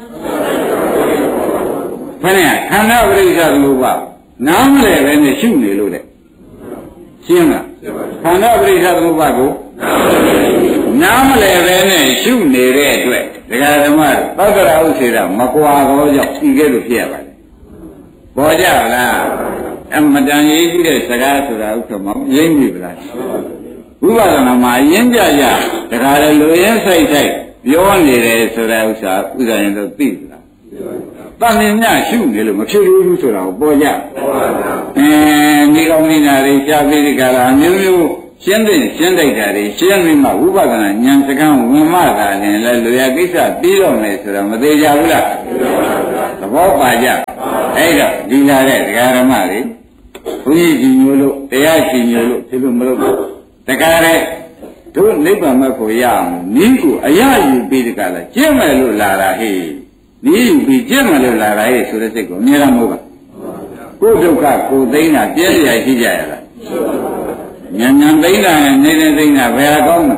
ဘယ်နဲ့ခန္ဓာပရိစ္ဆာသမုပ္ပါနားမလဲပဲနဲ့ရှုနေလို့တဲ့ရှင်းလားခန္ဓာပရိစ္ဆာသမုပ္ပါကိုနားမလဲပဲနဲ့ရှုနေတဲ့အတွက်ဒကာဓမ္မသတ္တရာဥစ္စေတာမကွာတော့ကြောင့်ဒီကဲလို့ဖြစ်ရပါလေပေါ်ကြလားအမတန်ရေးကြည့်တဲ့စကားဆိုတာဥက္ကမောင်ရင်းပြီဗလားဝိပဿနာမှာရင်းကြကြဒကာလည်းလူရင်းဆိုင်ဆိုင်ပြောနေတယ်ဆိုတဲ့ဥစ္စာဥစ္စာရင်တော့သိလားတန်မြင်မြရှုနေလို့မဖြစ်ဘူးဆိုတာကိုပေါ်ကြပေါ်ပါအဲဒီကောင်းနေတာတွေရှားပြီးဒီကလာမျိုးမျိုးရှင်းတဲ့ရှင်းတိုက်တာတွေရှင်းပြီးမှဝိပဿနာဉာဏ်စကားဝင်မှသာရင်လည်းလူရကိစ္စပြီးတော့မယ်ဆိုတော့မသေးကြဘူးလားသဘောပါကြအဲ့တော့ဒီလာတဲ့တရားဓမ္မတွေဘုရားရှင်မျိုးလို့တရားရှင်မျိုးလို့ဒီလိုမလုပ်ဘူးတရားတဲ့တို့နိဗ္ဗာန်မဲ့ဖို့ရအောင်နီးကိုအရယူပြီးဒီကလာကျင့်မယ်လို့လာတာဟေ့နီးယူပြီးကျင့်မယ်လို့လာတာဟေ့ဆိုတဲ့စိတ်ကိုအမြဲတမ်းမဟုတ်ပါကိုယ်ဒုက္ခကိုယ်သိမ်းတာပြည့်ရရှိကြရလားဉာဏ်ဉာဏ်သိမ်းတာနဲ့နေတဲ့သိမ်းတာဘယ်အကောင်း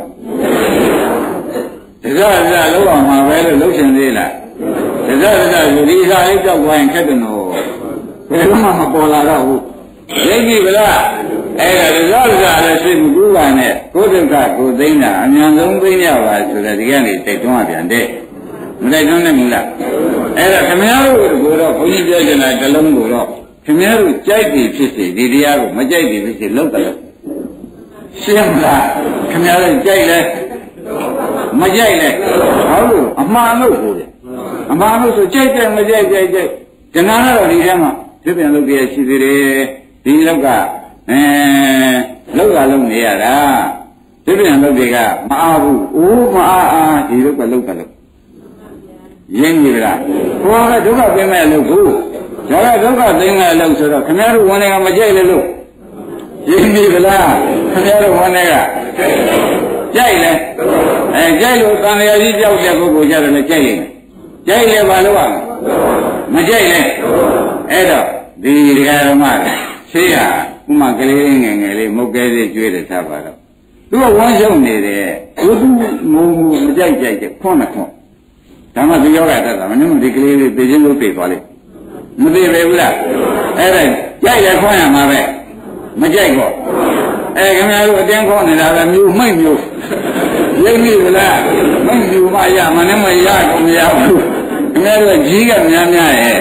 လဲဒါကြဒါလောက်အောင်မှာပဲလို့လှုပ်ရှင်သေးလားဒါကြဒါလူဒီစားလေးကြောက်သွားရင်ခက်တယ်နော်ဘယ်မှမပေါ်လာတော့ဘူးသိပြီဗလားအဲ့ဒါဒါကြဒါလည်းသိမှုကူးပါနဲ့ကိုယ်ဒုက္ခကိုယ်သိမ်းတာအမြန်ဆုံးသိမ်းရပါဆိုတဲ့ဒီကနေ့တိတ်တွန်းပြန်တဲ့မတိတ်တွန်းနိုင်ဘူးလားအဲ့ဒါခင်ဗျားတို့ကိုတော့ဘုန်းကြီးပြောချင်တာတစ်လုံးကိုတော့ခင်ဗျားတို့ကြိုက်ပြီဖြစ်စေဒီတရားကိုမကြိုက်ပြီဖြစ်စေလောက်တယ်ရှင်းမလားခင်ဗျားတို့ကြိုက်လဲမကြိုက်လဲဟုတ်လို့အမှားလို့ကိုအမှားလို့ဆိုကြိုက်တယ်မကြိုက်ကြိုက်ကြိုက်ကျန်တာတော့ဒီထဲမှာပြပြန်လုပ်ပြရရှိသေးတယ်ဒီလောက်ကအဲလောက်ကလုံးနေရတာပြပြန်လုပ်တွေကမအားဘူးအိုးမအားအားဒီလောက်ကလောက်ကလို့ရင်းပြီလားဟောကဒုက္ခပြင်းမဲ့လို့ကိုဒါကဒုက္ခသိမ်းမဲ့လို့ဆိုတော့ခင်ဗျားတို့ဝန်တွေကမကြိုက်လေလို့ရင်းပြီလားခင်ဗျားတို့ဝန်တွေကကြိုက်လဲအဲကြိုက်လို့တန်လျာကြီးကြောက်တဲ့ပုဂ္ဂိုလ်ကြတယ်လည်းကြိုက်လိမ့်မယ်ကြိုက်လဲဘာလို့ရမကြိုက်လဲအဲ့တော့ဒီဒကာဓမ္မဆေးဟာဥမာကလေးငယ်ငယ်လေးမုတ်ကဲလေးကျွေးတယ်ထားပါတော့သူကဝမ်းရှုံနေတယ်သူသူငုံငုံမကြိုက်ကြိုက်ကြခွန်းနဲ့ခွန်းဒါမှသူယောဂတတ်တာမင်းတို့ဒီကလေးလေးသိချင်းလို့ပြေသွားလိမ့်မသိပဲဘူးလားအဲ့ဒါကြိုက်ရခွန်းရမှာပဲမကြိုက်တော့အဲခင်ဗျားတို့အတင်းခေါ်နေတာပဲမျိုးမိတ်မျိုးရိပ်မိလားမိတ်မျိုးမရမနဲ့မရတော့မရဘူးခင်ဗျားတို့ကြီးကများများရဲ့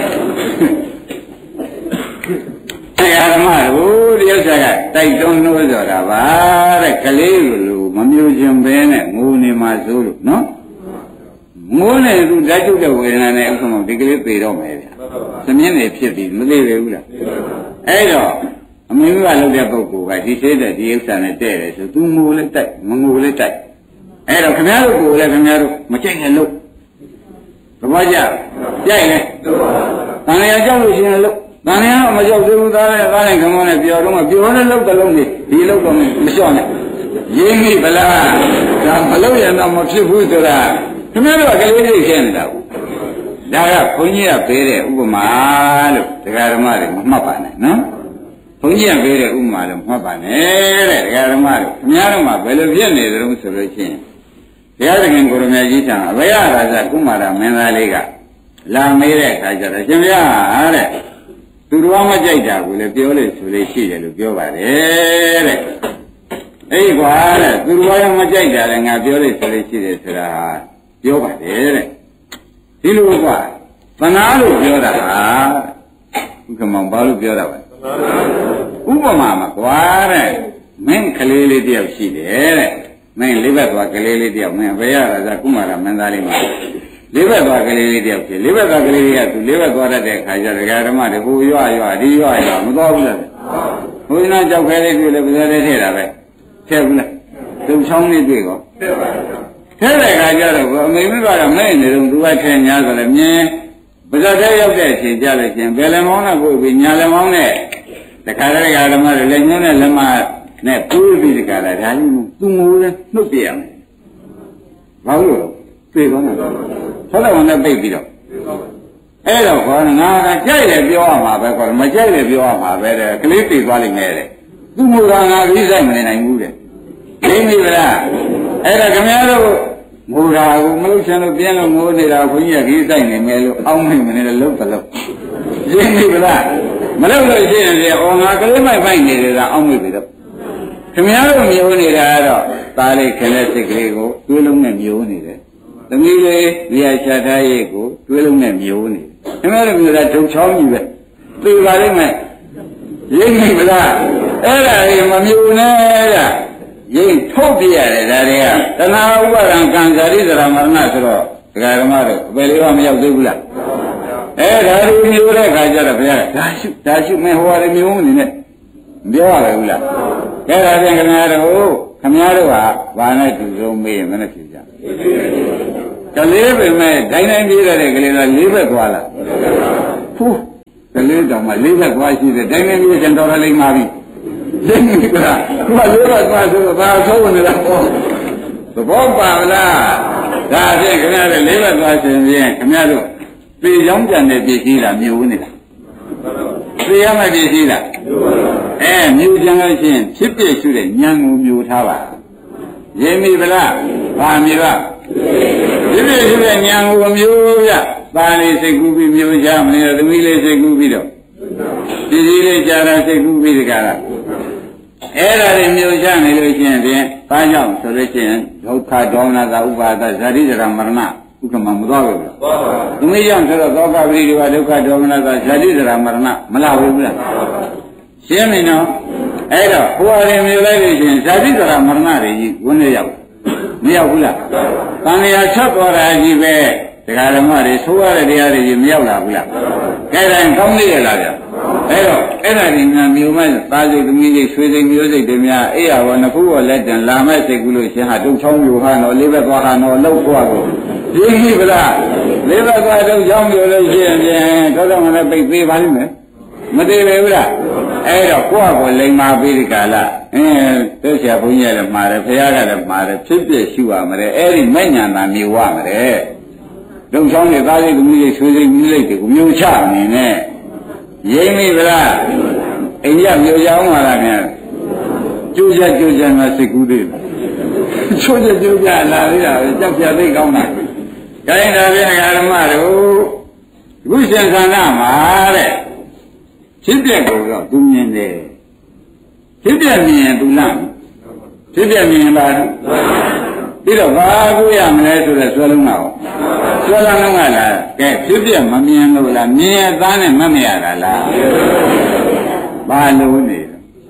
တရားဓမ္မတို့ဒီဥစ္စာကတိုက်တွန်းလို့ဆိုတာပါတဲ့ကလေးလိုမမျိုးခြင်းပဲနဲ့ငိုနေမှာစိုးလို့နော်ငိုနေသူဓာတ်ကျုပ်တဲ့ဝေဒနာနဲ့အခုမှဒီကလေးပေတော့မယ်ဗျာသမင်းနေဖြစ်ပြီးမသိပဲဘူးလားအဲ့တော့အမေကလုပ်တဲ့ပုဂ္ဂိုလ်ကဒီသေးတဲ့ဒီဥစ္စာနဲ့တဲ့တယ်ဆိုသူငိုလည်းတိုက်မငိုလည်းတိုက်အဲ့တော့ခင်ဗျားတို့ကိုလည်းခင်ဗျားတို့မကြိုက်နဲ့လို့သဘောကျကြိုက်လဲတန်လျာကြောက်လို့ရှိရင်လို့တန်လျာမကြောက်သေးဘူးသားနဲ့သားနဲ့ခမောနဲ့ပြောတော့မှပြောတဲ့လောက်တစ်လုံးနေဒီလောက်တော့မလျှော့နဲ့ရင်းမိဗလားဒါမလို့ရတော့မဖြစ်ဘူးဆိုတာခင်ဗျားတို့ကကလေးလေးရှင်းနေတာဘူးဒါကဘုန်းကြီးကပေးတဲ့ဥပမာလို့တရားဓမ္မတွေမမှတ်ပါနဲ့နော်ဘုန်းကြီးကပေးတဲ့ဥပမာလို့မှတ်ပါနဲ့တဲ့တရားဓမ္မတွေခင်ဗျားတို့မှဘယ်လိုဖြစ်နေကြလို့ဆိုလို့ရှိရင်တရားသခင်ကိုရမကြီးထံအဘယရာဇကုမာရမင်းသားလေးကလာမေးတဲ့အခါကျတော့ရှင်ဗျာတဲ့သူတော်မကြိုက်တာကိုလည်းပြောလို့ဆိုလို့ရှိတယ်လို့ပြောပါတယ်တဲ့အေးကွာတဲ့သူတော်ရောမကြိုက်တာလည်းငါပြောလို့ဆိုလို့ရှိတယ်ဆိုတာပြောပါတယ်တဲ့ဒီလိုကသနာလို့ပြောတာဟာဥက္ကမောင်ဘာလို့ပြောတာလဲဥပမာမှာကွာတဲ့မင်းကလေးလေးတယောက်ရှိတယ်တဲ့မင်းလေးဘက်သွားကလေးလေးတယောက်မင်းဘယ်ရတာကကုမာရမင်းသားလေးမှာလေးဘက်သွားကလေးလေးတယောက်ဖြစ်လေးဘက်သွားကလေးလေးကသူလေးဘက်သွားတတ်တဲ့ခါကျဒကာဓမ္မတွေဟိုရွရွဒီရွရွမသွားဘူးလားဘုရားကြောက်ခဲလေးတွေ့လဲပြသေးတယ်ထည့်တာပဲထည့်ဘူးလားသူချောင်းလေးတွေ့ကောထည့်ပါထည့်တဲ့ခါကျတော့အမေမိကတော့မဲ့နေတော့သူကထည့်ညာဆိုလည်းမြင်ပါဇက်ထဲရောက်တဲ့အချိန်ကြလို့ချင်းဘယ်လည်းမောင်းနဲ့ပို့ပြီးညာလည်းမောင်းနဲ့တခါတည်းကဓမ္မတွေလည်းညွှန်းနဲ့လက်မနဲ့ပို့ပြီးတခါလာဒါလေးသူငိုလဲနှုတ်ပြရမယ်ဘာလို့ပြေသွားမှာဆောက်တော်နဲ့ပိတ်ပြီးတော့အဲ့တော့ခေါ်ငါကကြိုက်တယ်ပြောရမှာပဲခေါ်မကြိုက်တယ်ပြောရမှာပဲတဲ့ကလေးပြေသွားလိမ့်မယ်တဲ့သူငိုတာငါကြီးဆိုင်မနေနိုင်ဘူးတဲ့သိပြီလားအဲ့ဒါခင်ဗျားတို့ငိုတာကိုမလို့ချင်လို့ပြင်းလို့ငိုနေတာခွန်ကြီးကကြီးဆိုင်နေမယ်လို့အောင်းမိမနေလို့လုံးတလုံးသိပြီလားမလို့လို့ရှိရင်လေအော်ငါကလေးမိုက်ဖိုက်နေတယ်ကအောင်းမိပြီတော့ခင်ဗျားတို့မျိုးနေတာကတော့သားလေးခင်တဲ့စိတ်ကလေးကိုတွေးလုံးနဲ့မျိုးနေတယ်သမီးလေးနေရာချထားရေးကိုတွေးလုံးနဲ့မျိုးနေတယ်ခင်ဗျားတို့မျိုးတာဒုံချောင်းကြီးပဲသိပါလိမ့်မယ်ရိပ်မိမလားအဲ့ဒါကြီးမမျိုးနဲ့တဲ့ရိပ်ထုတ်ပြရတယ်ဒါတွေကတဏှာဥပါဒံကံဇာတိသရမရဏဆိုတော့ဒကာဓမ္မတို့ဘယ်လေးကမရောက်သေးဘူးလားအဲဒါဒီမျိုးတဲ့ခါကျတော့ဘုရားဒါရှုဒါရှုမင်းဟောရတယ်မျိုးမနေနဲ့ပြောရဘူးလားကဲဒါပြန်ခင်ဗျားတို့ခင်ဗျားတို့ဟာဘာနဲ့တူဆုံးမေးရင်မနဲ့ဖြစ်ကြကလေးပဲမဲ့ဒိုင်းတိုင်းပြေးရတဲ့ကလေးကလေးဘက်သွားလားဖူးကလေးတောင်မှလေးဘက်သွားရှိတယ်ဒိုင်းတိုင်းပြေးကျန်တော်ရလိမ့်ပါပြီလိမ့်ပြီကလားသူကလေးဘက်သွားဆိုတော့ဘာဆုံးနေလဲဟောသဘောပါလားဒါဖြင့်ခင်ဗျားတို့လေးဘက်သွားရှင်ဖြင့်ခင်ဗျားတို့ပြေကြောင်းကြံတဲ့ပြည်ကြီးလားမြို့နေတာပြေရမယ့်ပြည်ကြီးလားအဲမြို့ကြံလို့ရှိရင်ဖြစ်ပြရှုတဲ့ဉာဏ်ကိုမြို့ထားပါရင်းပြီဗလားဗာမြေပါဖြစ်ပြရှုတဲ့ဉာဏ်ကိုမြို့ပြပါဠိစိတ်ကူးပြီးမြို့ချမနေသမီးလေးစိတ်ကူးပြီးတော့ပြည်ကြီးလေးကြာတာစိတ်ကူးပြီးတကလားအဲ့ဒါတွေမြို့ချနေလို့ရှိရင်ဖြင့်ဘာကြောင့်ဆိုလို့ရှိရင်ဒုက္ခဒေါမနတာဥပါဒဇာတိဇရာမရဏဥက္ကမမသွားဘူးလားသူမကြောင့်ဆိုတော့သောကပရိဒီဝဒုက္ခဒေါမနတာဇာတိဇရာမရဏမလာဘူးလားရှင်းပြီနော်အဲ့တော့ဟိုအရင်မြို့လိုက်လို့ရှိရင်ဇာတိဇရာမရဏတွေကြီးဝင်နေရောက်မရောက်ဘူးလားတန်လျာချက်သွားတာကြီးပဲတရားဓမ္မတွေသိုးရတဲ့တရားတွေကြီးမရောက်လာဘူးလားကဲတိုင်းကောင်းနေရလားဗျအဲ့တော့အဲ့ဒါဒီညာမြို့မဲ့သားစိတ်သမီးစိတ်ဆွေစိတ်မျိုးစိတ်တွေများအေးရဘောနှစ်ခုဘောလက်တန်လာမဲ့စိတ်ကူးလို့ရှင်ဟာတုတ်ချောင်းမျိုးဟာတော့လေးဘက်သွားဟာတော့လောက်သွားကိုဒီပြီဗလားလေးဘက်သွားတုတ်ချောင်းမျိုးလို့ရှိရင်တော့တော့မလည်းပိတ်သေးပါလိမ့်မယ်မသေးပဲဘူးလားအဲ့တော့ကိုယ့်ကိုလိမ်မာပြီးဒီကလာအင်းတို့ဆရာဘုန်းကြီးလည်းမှားတယ်ဖခင်ကလည်းမှားတယ်ဖြစ်ဖြစ်ရှုရမယ်အဲ့ဒီမဲ့ညာနာမြေဝမယ်တုံချောင်းနဲ့သားစိတ်သမီးစိတ်ဆွေစိတ်မျိုးစိတ်တွေကိုမျိုးချနေနဲ့ရိမ့်မိဗလားအိမ်ရမျိုးချောင်းပါလားခင်ဗျာကျိုးချက်ကျိုးချက်မှာစိတ်ကူးသေးတယ်ချိုးချက်ကျိုးချက်လာသေးတာကြောက်ပြသိကောင်းတာခိုင်းတာပြန်ဓမ္မတို့ခုရှင်သန္တာမှာတဲ့ဖြစ်ပြက်ကိုတော့သူမြင်တယ်ဖြစ်ပြက်မြင်ရင်သူလားဖြစ်ပြက်မြင်ရင်ပါပြီးတော့ဘာကိုရမလဲဆိုတော့ဆွဲလုံးတော့ဆွဲလုံးလုံးကလားကဲဖြစ်ပြက်မမြင်လို့လားမြင်ရသားနဲ့မမရတာလားဘာလို့နေ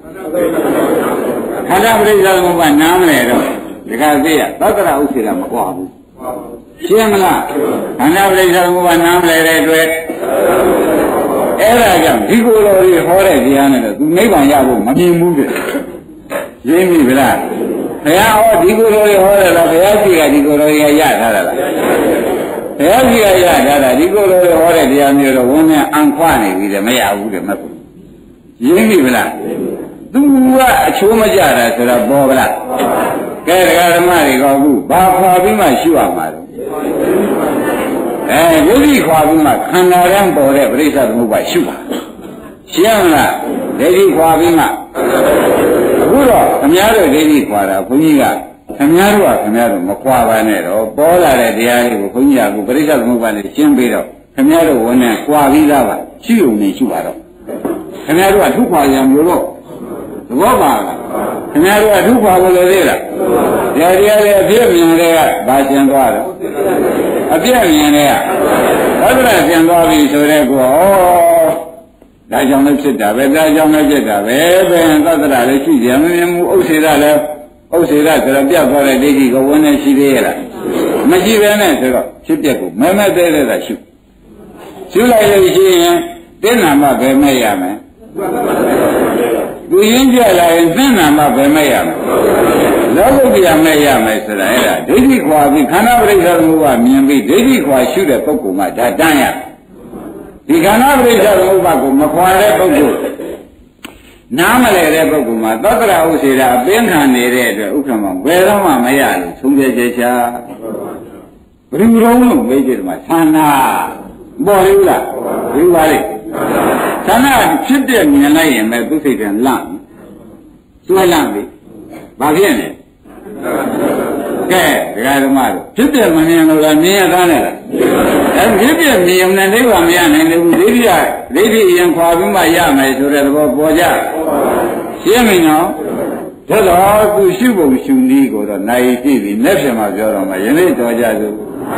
ခန္ဓာပရိစ္ဆေသမုပ္ပါနားမလဲတော့ဒီကသိရသတ္တရဥစ္စေတာမကွာဘူးရှင်းမလားခန္ဓာပရိစ္ဆေသမုပ္ပါနားမလဲတဲ့အတွက်အဲ့ဒါကြောင့်ဒီကိုယ်တော်ကြီးဟောတဲ့တရားနဲ့တော့သူနိဗ္ဗာန်ရဖို့မမြင်ဘူးတဲ့ရင်းပြီဗလားဘုရားဟောဒီကိုယ်တော်ကြီးဟောတယ်လားဘုရားရှိခိုးဒီကိုယ်တော်ကြီးရထားတာလားဘုရားရှိခိုးရထားတာဒီကိုယ်တော်ကြီးဟောတဲ့တရားမျိုးတော့ဝန်းနဲ့အံခွနေပြီတဲ့မရဘူးတဲ့မဟုတ်ရင်းပြီဗလားသူကအချိုးမကြတာဆိုတော့ပေါ်ဗလားကဲတရားဓမ္မတွေကအခုဘာခွာပြီးမှရှုရမှာလဲအဲယုတိခွာပြီးမှခန္ဓာရန်ပေါ်တဲ့ပရိစ္ဆေသမုပ္ပါရှုပါရှင်းမလားဒိဋ္ဌိခွာပြီးမှအခုတော့ခမည်းတော်ဒိဋ္ဌိခွာတာဘုန်းကြီးကခမည်းတော်ကခမည်းတော်မခွာပါနဲ့တော့ပေါ်လာတဲ့တရားလေးကိုဘုန်းကြီးကပရိစ္ဆေသမုပ္ပါနဲ့ရှင်းပြီးတော့ခမည်းတော်ဝန်နဲ့ခွာပြီးသားပါရှုုံနေရှုပါတော့ခမည်းတော်ကထုခွာရံမျိုးတော့သဘောပါလားခင်ဗျားတို့ကဒုက္ခကိုလည်းသိလားတရားတရားလေးအပြည့်မြင်တဲ့ကဘာရှင်းသွားတော့အပြည့်မြင်တဲ့ကသတ္တရရှင်းသွားပြီဆိုတဲ့ကောဒါကြောင့်လည်းဖြစ်တာပဲဒါကြောင့်လည်းဖြစ်တာပဲဘယ်သတ္တရလည်းရှိကြမမြင်ဘူးဥစ္စေရလည်းဥစ္စေရဆိုတော့ပြတ်သွားတဲ့ဒိဋ္ဌိကဝန်းနေရှိသေးရဲ့လားမရှိပဲနဲ့ဆိုတော့ဖြစ်ပြက်ကိုမဲမဲသေးသေးတာရှုရှုလိုက်လို့ရှိရင်တင်းနာမှပဲမဲ့ရမယ်သူရင်းကြလာရင်သင်္နာမှပဲမဲ့ရမယ်လောကုတ္တရာမဲ့ရမယ်ဆိုတာအဲ့ဒါဒိဋ္ဌိခွာပြီးခန္ဓာပရိစ္ဆေသမုပ္ပါမြင်ပြီးဒိဋ္ဌိခွာရှုတဲ့ပုဂ္ဂိုလ်မှဒါတန်းရဒီခန္ဓာပရိစ္ဆေသမုပ္ပါကိုမခွာတဲ့ပုဂ္ဂိုလ်နားမလဲတဲ့ပုဂ္ဂိုလ်မှာသတ္တရဥစ္စေတာအပင်ခံနေတဲ့အတွက်ဥက္ကမဘယ်တော့မှမရလို့သုံးပြချက်ချာဘယ်လိုလုံးလို့မေးကြတယ်မှာသန္နာပေါ်လို့လားဘယ်ပါလဲသန္နာဖြစ်တဲ့မြင်လိုက်ရင်ပဲသူစိတ်ကလန့်ကျွဲလန့်ပြီဘာဖြစ်လဲကဲဒကာဓမ္မတို့ဖြစ်တဲ့မမြင်လို့လားမြင်ရသားနဲ့လားအဲဖြစ်တဲ့မြင်ုံနဲ့နိဗ္ဗာန်မရနိုင်ဘူးဒိဋ္ဌိရဒိဋ္ဌိရင်ခွာပြီးမှရမယ်ဆိုတဲ့သဘောပေါ်ကြရှင်းပြီနော်ဒါတော့သူရှုပုံရှုနည်းကိုတော့နိုင်ကြည့်ပြီလက်ဖြံမှာပြောတော့မှယနေ့တော်ကြစို့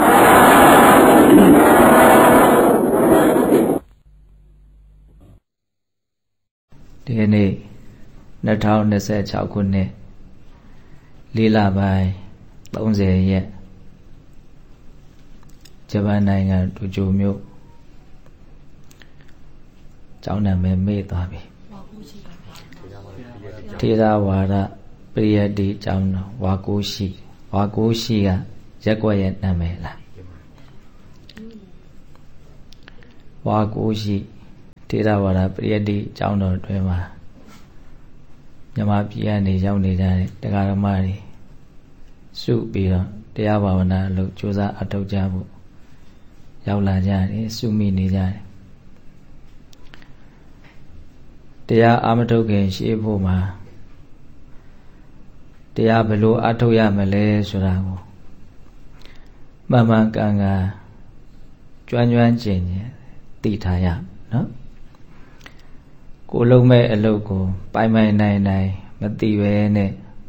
ဒီနေ့နှစ်ထောင်နှစ်ဆယ်ခြောက်ခုနှစ်လေးလပိုင်းသုံးဆယ်ရက်ဂျပန်နိုင်ငံတိုကျိုမြို့ကျောင်းနာမည်မေ့သွားပြီထေရဝါဒပရိယတ္တိကျောင်းတော်ဝါကိုရှိဝါကိုရှိကရက်ကွက်ရဲ့နာမည်လားဝါကိုရှိထေရဝါဒပရိယတ္တိကျောင်းတော်အတွင်းမှာမြန်မာပြည်ကနေရောက်နေကြတဲ့တရားဓမ္မတွေစုပြီးတော့တရားဘာဝနာလို့ကြိုးစားအထောက်ကြဖို့ရောက်လာကြတယ်စုမိနေကြတယ်တရားအာမထုတ်ခင်ရှေ့ဖို့မှာတရားဘယ်လိုအထုတ်ရမလဲဆိုတာကိုမှန်မှန်ကန်ကန်ကျွမ်းကျွမ်းကျင်ကျင်သိထားရနော်ကိုလုံးမဲ့အလုပ်ကိုပိုင်ပိုင်နိုင်နိုင်မသိပဲနဲ့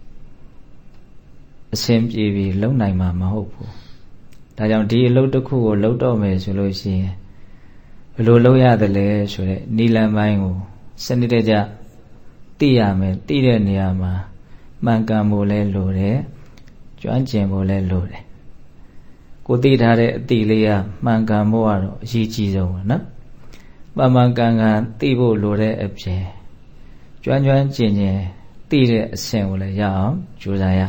အဆင်ပြေပြီးလုံနိုင်မှာမဟုတ်ဘူးဒါကြောင့်ဒီအလုပ်တစ်ခုကိုလုပ်တော့မယ်ဆိုလို့ရှိရင်ဘယ်လိုလုပ်ရသလဲဆိုတဲ့နိလန်ပိုင်းကိုစနစ်တကျသိရမယ်သိတဲ့နေရာမှာမှန်ကန်ဖို့လဲလိုတယ်ကျွမ်းကျင်ဖို့လဲလိုတယ်ကိုသိထားတဲ့အသိလေးကမှန်ကန်ဖို့ကတော့အရေးကြီးဆုံးပဲနော်မှန်မှန်ကန်ကန်သိဖို့လိုတဲ့အပြင်ကျွမ်းကျွမ်းကျင်ကျင်သိတဲ့အဆင့်ကိုလည်းရအောင်ကြိုးစားရ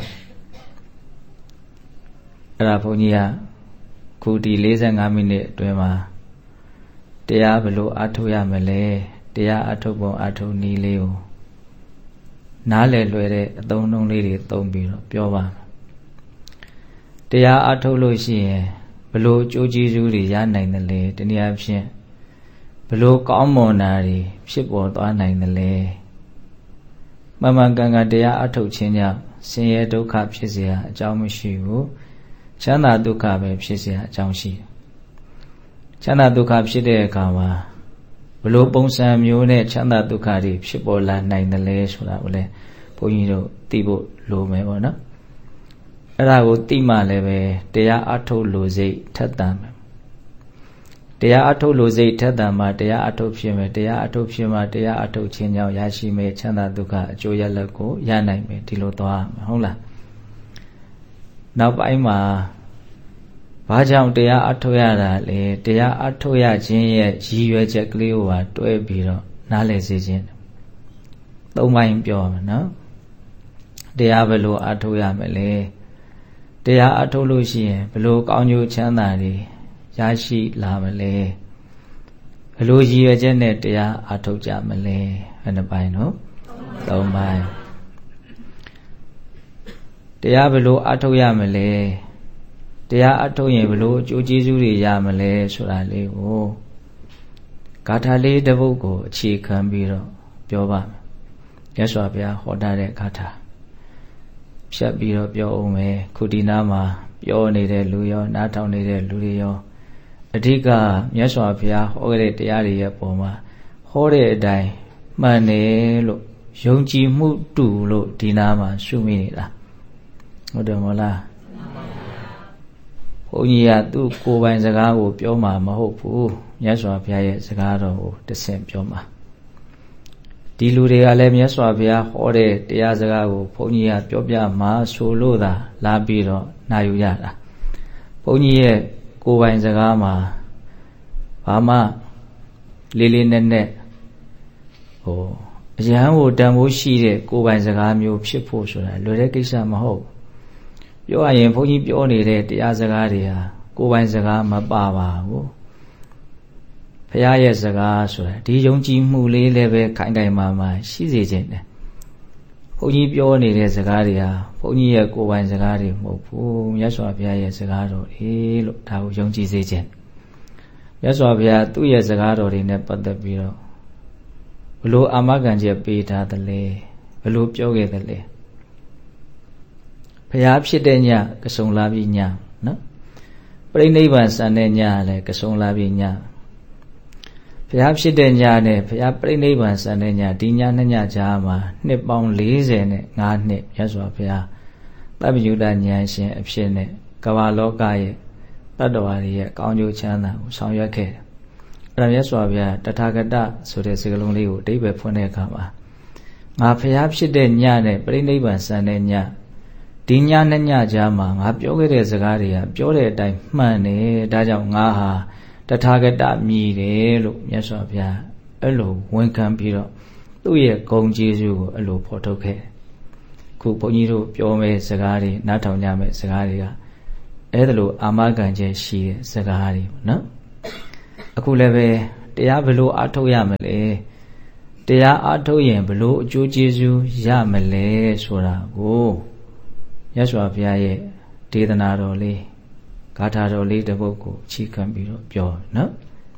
အဲ့ဒါဘုန်းကြီးကခုဒီ၄၅မိနစ်အတွင်းမှာတရားဘယ်လိုအထုတ်ရမလဲတရားအထုတ်ပုံအထုတ်နည်းလေးကိုနားလည်လွယ်တဲ့အသုံးအနှုန်းလေးတွေသုံးပြီးတော့ပြောပါမယ်တရားအထုတ်လို့ရှိရင်ဘယ်လိုအကျိုးကျေးဇူးတွေရနိုင်တယ်လဲတနည်းအားဖြင့်ဘယ်လိုကောင်းမွန်တာတွေဖြစ်ပေါ်သွားနိုင်တယ်လဲမမှန်ကန်ကန်တရားအထုတ်ခြင်းကြောင့်ဆင်းရဲဒုက္ခဖြစ်เสียအကြောင်းမရှိဘူးချမ်းသာဒုက္ခပဲဖြစ်เสียအကြောင်းရှိတယ်ချမ်းသာဒုက္ခဖြစ်တဲ့အခါမှာဘယ်လိုပုံစံမျိုးနဲ့ချမ်းသာဒုက္ခတွေဖြစ်ပေါ်လာနိုင်တယ်လဲဆိုတာကိုလည်းဘုန်းကြီးတို့သိဖို့လိုမယ်ပေါ့နော်အဲ့ဒါကိုသိမှလည်းပဲတရားအထုတ်လို့စိတ်ထက်သန်မယ်တရားအထုတ်လို့စိတ်ထက်သန်မှတရားအထုတ်ဖြစ်မယ်တရားအထုတ်ဖြစ်မှတရားအထုတ်ခြင်းကြောင့်ရရှိမယ်ချမ်းသာဒုက္ခအကျိုးရလဒ်ကိုရနိုင်မယ်ဒီလိုသွားမယ်ဟုတ်လားနောက်ပိုင်းမှာဘာကြောင့်တရားအထုတ်ရတာလဲတရားအထုတ်ရခြင်းရဲ့ရည်ရွယ်ချက်ကလေးကိုပါတွဲပြီးတော့နားလည်စေခြင်းသုံးပိုင်းပြောရမယ်နော်တရားဘယ်လိုအထုတ်ရမလဲတရားအထုတ်လို့ရှိရင်ဘယ်လိုကောင်းကျိုးချမ်းသာတွေရရှိလာမလဲဘယ်လိုရည်ရွယ်ချက်နဲ့တရားအထုတ်ကြမလဲဘယ်နှပိုင်းနော်သုံးပိုင်းတရားဘယ်လိုအထုတ်ရမလဲတရားအထုတ်ရင်ဘယ်လိုအကျိုးကျေးဇူးတွေရမလဲဆိုတာလေးကိုဂါထာလေးတစ်ပုဒ်ကိုအခြေခံပြီးတော့ပြောပါမယ်မြတ်စွာဘုရားဟောထားတဲ့ဂါထာဖြတ်ပြီးတော့ပြောအောင်မယ်ခုဒီနာမှာပြောနေတဲ့လူရောနားထောင်နေတဲ့လူတွေရောအဓိကမြတ်စွာဘုရားဟောခဲ့တဲ့တရားတွေရဲ့ပုံမှာဟောတဲ့အတိုင်းမှန်တယ်လို့ယုံကြည်မှုတူလို့ဒီနာမှာရှုမိနေတာဟုတ်တယ်မလားဘုန်းကြီးကသူ့ကိုယ်ပိုင်စကားကိုပြောမှာမဟုတ်ဘူးမြတ်စွာဘုရားရဲ့စကားတော်ကိုတဆင့်ပြောမှာဒီလူတွေကလည်းမြတ်စွာဘုရားဟောတဲ့တရားစကားကိုဘုန်းကြီးကပြောပြမှာဆိုလို့သာလာပြီးတော့နာယူရတာဘုန်းကြီးရဲ့ကိုယ်ပိုင်စကားမှာဘာမှလေးလေးနက်နက်ဟိုအရဟံကိုတန်ဖိုးရှိတဲ့ကိုယ်ပိုင်စကားမျိုးဖြစ်ဖို့ဆိုတာလွယ်တဲ့ကိစ္စမဟုတ်ပြောရရင်ဘုန်းကြီးပြောနေတဲ့တရားစကားတွေဟာကိုယ်ပိုင်စကားမပါပါဘူးဘုရားရဲ့စကားဆိုတာဒီယုံကြည်မှုလေးလည်းပဲခိုင်ခိုင်မာမာရှိစေခြင်းတယ်ဘုန်းကြီးပြောနေတဲ့စကားတွေဟာဘုန်းကြီးရဲ့ကိုယ်ပိုင်စကားတွေမဟုတ်ဘူးမြတ်စွာဘုရားရဲ့စကားတော်တွေလို့ဒါကိုယုံကြည်စေခြင်းမြတ်စွာဘုရားသူ့ရဲ့စကားတော်တွေနဲ့ပတ်သက်ပြီးတော့ဘလို့အာမခံချက်ပေးထားသလဲဘလို့ပြောခဲ့သလဲဘုရားဖြစ်တဲ့ညကဆုံလာပြီညနော်ပြိဋိနိဗ္ဗာန်စံတဲ့ညလည်းကဆုံလာပြီညဘုရားဖြစ်တဲ့ညနဲ့ဘုရားပြိဋိနိဗ္ဗာန်စံတဲ့ညဒီညနှစ်ညကြားမှာနှစ်ပေါင်း၄၀နဲ့၅နှစ်မြတ်စွာဘုရားသဗ္ဗညုတဉာဏ်ရှင်အဖြစ်နဲ့ကမ္ဘာလောကရဲ့တတ္တဝါတွေရဲ့ကောင်းကျိုးချမ်းသာကိုဆောင်ရွက်ခဲ့တယ်အဲ့ဒါမြတ်စွာဘုရားတထာဂတဆိုတဲ့စကားလုံးလေးကိုအဓိပ္ပာယ်ဖွင့်တဲ့အခါမှာငါဘုရားဖြစ်တဲ့ညနဲ့ပြိဋိနိဗ္ဗာန်စံတဲ့ညဒီညနဲ့ညကြားမှာငါပြောခဲ့တဲ့စကားတွေကပြောတဲ့အတိုင်းမှန်တယ်ဒါကြောင့်ငါဟာတထာဂတမြည်တယ်လို့မြတ်စွာဘုရားအဲ့လိုဝန်ခံပြီးတော့သူ့ရဲ့ဂုဏ်ကျေးဇူးကိုအဲ့လိုဖော်ထုတ်ခဲ့ခုဘုန်းကြီးတို့ပြောမဲ့စကားတွေနားထောင်ကြမဲ့စကားတွေကအဲ့ဒါလိုအာမခံချက်ရှိတဲ့စကားတွေပေါ့နော်အခုလည်းပဲတရားဘယ်လိုအားထုတ်ရမလဲတရားအားထုတ်ရင်ဘယ်လိုအကျိုးကျေးဇူးရမလဲဆိုတာကိုမြတ်စွာဘုရားရဲ့ဒေသနာတော်လေးဂါထာတော်လေးတစ်ပုဒ်ကိုအခြေခံပြီးတော့ပြောနော်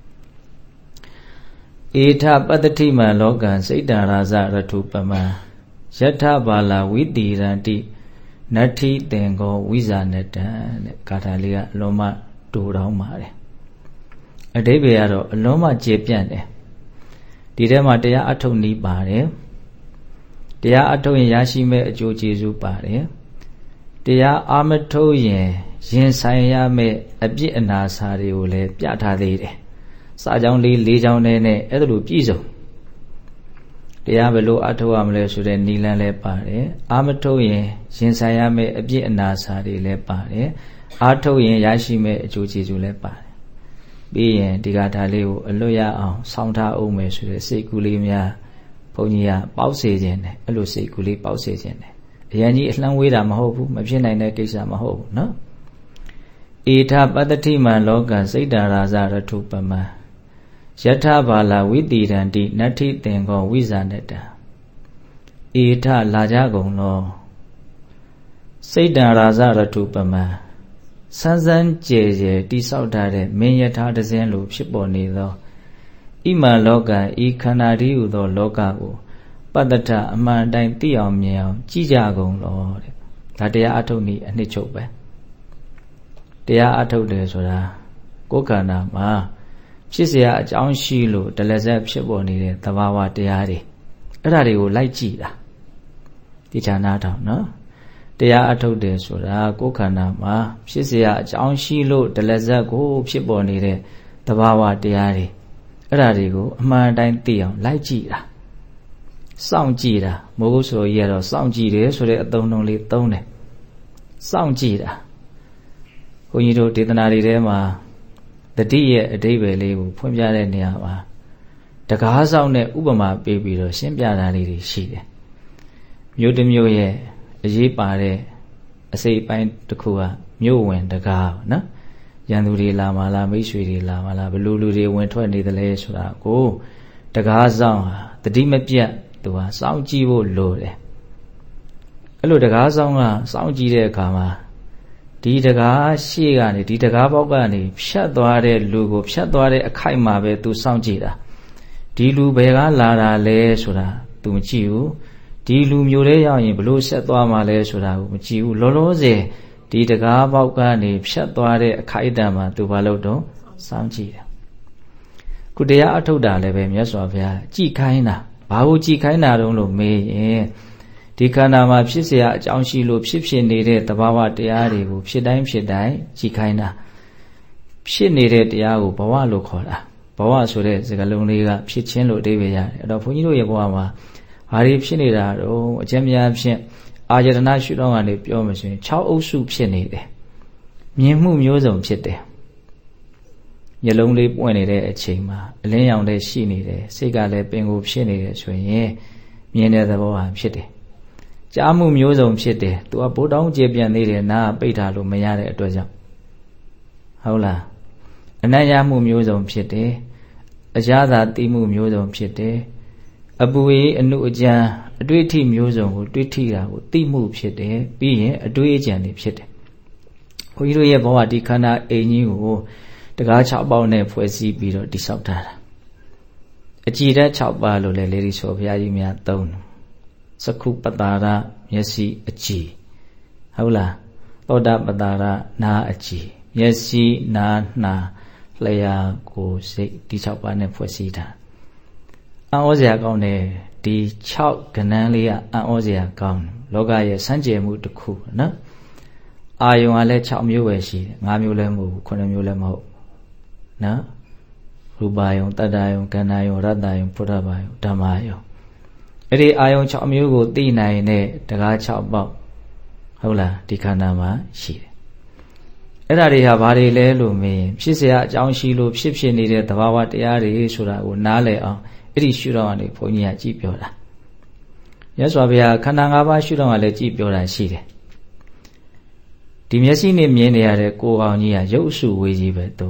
ဧထပတ္တိမံလောကံစိတ်တရာဇရထုပမံယထဘာလာဝိတိရန္တိနတ္ထိသင်္ကောဝိဇာနတံတဲ့ဂါထာလေးကအလုံးမတူတောင်းပါတယ်အဓိပ္ပာယ်ကတော့အလုံးမကျေပြန့်တယ်ဒီထဲမှာတရားအထုတ်နည်းပါတယ်တရားအထုတ်ရင်ရရှိမဲ့အကျိုးကျေးဇူးပါတယ်တရားအာမထုတ်ရင်ရင်ဆိုင်ရမယ့်အပြစ်အနာစာတွေကိုလည်းပြထားသေးတယ်စာကြောင်းလေးလေးကြောင်းနဲ့အဲ့ဒါလိုပြည့်စုံတရားဘယ်လိုအထုတ်ရမလဲဆိုတဲ့နိလန်းလည်းပါတယ်အာမထုတ်ရင်ရင်ဆိုင်ရမယ့်အပြစ်အနာစာတွေလည်းပါတယ်အာထုတ်ရင်ရရှိမယ့်အကျိုးကျေးဇူးလည်းပါတယ်ပြီးရင်ဒီကထာလေးကိုအလွတ်ရအောင်ဆောင်းထားအောင်မယ်ဆိုတဲ့စိတ်ကူးလေးများဘုန်းကြီးကပေါက်စေခြင်းတယ်အဲ့လိုစိတ်ကူးလေးပေါက်စေခြင်းတယ်အရင်ကြီးအလှမ်းဝေးတာမဟုတ်ဘူးမဖြစ်နိုင်တဲ့ကိစ္စမဟုတ်ဘူးနော်ဧထပတ္တိမံလောကံစိတ်တရာဇရထုပမံယထဘာလာဝိတိရန္တိနတ္ထိသင်္ကောဝိဇာနတံဧထလာကြကုန်လောစိတ်တရာဇရထုပမံစန်းစန်းကြဲကြဲတိဆောက်ထားတဲ့မင်းယထာတစင်းလိုဖြစ်ပေါ်နေသောဣမံလောကံဤခန္ဓာတည်းဟူသောလောကကိုပတ္တထအမှန်တိုင်းသိအောင်မြင်အောင်ကြည်ကြကုန်လောတဲ့ဒါတရားအထုတ်နည်းအနှစ်ချုပ်ပဲတရားအထုတ်တယ်ဆိုတာကိုယ်ခန္ဓာမှာဖြစ်เสียအကြောင်းရှိလို့တလက်ဆက်ဖြစ်ပေါ်နေတဲ့သဘာဝတရားတွေအဲ့ဒါတွေကိုလိုက်ကြည့်တာဒီဌာနထောင်နော်တရားအထုတ်တယ်ဆိုတာကိုယ်ခန္ဓာမှာဖြစ်เสียအကြောင်းရှိလို့တလက်ဆက်ကိုဖြစ်ပေါ်နေတဲ့သဘာဝတရားတွေအဲ့ဒါတွေကိုအမှန်တိုင်းသိအောင်လိုက်ကြည့်တာစောင့်ကြည့်တာမိုးကုတ်ဆိုကြီးကတော့စောင့်ကြည့်တယ်ဆိုတဲ့အသုံးအနှုန်းလေးသုံးတယ်စောင့်ကြည့်တာဘုန်းကြီးတို့ဒေသနာတွေထဲမှာတတိရဲ့အဓိပ္ပာယ်လေးကိုဖွင့်ပြတဲ့နေရာမှာတကားဆောင်နဲ့ဥပမာပေးပြီးတော့ရှင်းပြတာလေးတွေရှိတယ်မြို့တစ်မြို့ရဲ့အရေးပါတဲ့အစိပ်ပိုင်းတစ်ခုကမြို့ဝင်တကားနော်ရန်သူတွေလာမလားမိတ်ဆွေတွေလာမလားဘယ်လိုလူတွေဝင်ထွက်နေသလဲဆိုတာကိုတကားဆောင်ဟာတတိမပြတ်သူဟာစောင့်ကြည့်ဖို့လိုတယ်အဲ့လိုတကားဆောင်ကစောင့်ကြည့်တဲ့အခါမှာဒီတကားရှေ့ကနေဒီတကားပေါက်ကနေဖြတ်သွားတဲ့လူကိုဖြတ်သွားတဲ့အခိုက်မှာပဲသူစောင့်ကြည့်တာဒီလူဘယ်ကလာတာလဲဆိုတာသူမကြည့်ဘူးဒီလူမျိုးတွေရောက်ရင်ဘလို့ဆက်သွားမှာလဲဆိုတာကိုမကြည့်ဘူးလောလောဆယ်ဒီတကားပေါက်ကနေဖြတ်သွားတဲ့အခိုက်အတန့်မှာသူဘာလို့တော့စောင့်ကြည့်တယ်ခုတရားအထုတ်တာလည်းပဲမြတ်စွာဘုရားကြည်ခိုင်းတာဘာကိုကြည်ခိုင်းတာတုံးလို့မေးရင်ဒီခန္ဓာမှာဖြစ်เสียအကြောင်းရှိလို့ဖြစ်ဖြစ်နေတဲ့သဘာဝတရားတွေကိုဖြစ်တိုင်းဖြစ်တိုင်းကြည်ခိုင်းတာဖြစ်နေတဲ့တရားကိုဘဝလို့ခေါ်တာဘဝဆိုတဲ့စကားလုံးလေးကဖြစ်ချင်းလို့အဓိပ္ပာယ်ရတယ်အဲ့တော့ဘုန်းကြီးတို့ရဲ့ဘဝမှာဘာတွေဖြစ်နေတာတော့အကျဉ်းများဖြင့်အာယတနာရှုထောင့်ကနေပြောမှဆိုရင်၆အုပ်စုဖြစ်နေတယ်မြင်မှုမျိုးစုံဖြစ်တယ်မျက်လုံးလေးပွင့်နေတဲ့အချိန်မှာအလင်းရောင်လေးရှိနေတယ်စိတ်ကလည်းပင်ကိုဖြစ်နေတယ်ဆိုရင်မြင်တဲ့သဘောဟာဖြစ်တယ်ကြားမှုမျိုးစုံဖြစ်တယ်သူကဘိုးတောင်းကျေပြန်သေးတယ်နားပိတ်ထားလို့မရတဲ့အတွက်ကြောင့်ဟုတ်လားအနတ်ရမှုမျိုးစုံဖြစ်တယ်အရာသာတိမှုမျိုးစုံဖြစ်တယ်အပူအေးအနုအကြံအတွေ့အထိမျိုးစုံကိုတွေ့ထိတာကိုသိမှုဖြစ်တယ်ပြီးရင်အတွေ့အကြံတွေဖြစ်တယ်ဘုန်းကြီးတို့ရဲ့ဘဝဒီခန္ဓာအိမ်ကြီးကိုတကား၆ပေါက်နဲ့ဖွဲ့စည်းပြီးတော့တိဆောက်ထားတာအကြည်ဓာတ်၆ပါးလို့လည်းလေဒီဆိုဘုရားကြီးများသုံးတယ်စကုပတာရမျက်စိအကြည်ဟုတ်လားသောတာပတာရနာအကြည်မျက်စိနာနှာလျှာကိုယ်စိတ်ဒီ၆ပါးနဲ့ဖွဲ့စည်းတာအံ့ဩစရာကောင်းတယ်ဒီ၆ကဏ္ဍလေးကအံ့ဩစရာကောင်းတယ်လောကရဲ့စံကြယ်မှုတစ်ခုနော်အာယုံကလည်း၆မျိုးပဲရှိတယ်၅မျိုးလည်းမဟုတ်ဘူးခုနှစ်မျိုးလည်းမဟုတ်နော်ရူပယုံတတ္တယုံကန္နာယုံရတ္တယုံဖုဒ္ဓဘာယုံဓမ္မယုံအဲ့ဒီအာယုံ၆မျိုးကိုသိနိုင်တဲ့တကား၆ပေါက်ဟုတ်လားဒီခန္ဓာမှာရှိတယ်အဲ့ဒါတွေဟာဘာတွေလဲလို့မေးရင်ဖြစ်เสียအကြောင်းရှိလို့ဖြစ်ဖြစ်နေတဲ့သဘာဝတရားတွေဆိုတာကိုနားလည်အောင်အဲ့ဒီရှုထောင့်ကနေဘုန်းကြီးကကြည့်ပြောတာမြတ်စွာဘုရားခန္ဓာ၅ပါးရှုထောင့်ကလည်းကြည့်ပြောတာရှိတယ်ဒီမျက်စိနဲ့မြင်နေရတဲ့ကိုယ်ကောင်ကြီးကရုပ်အစုဝေးကြီးပဲသူ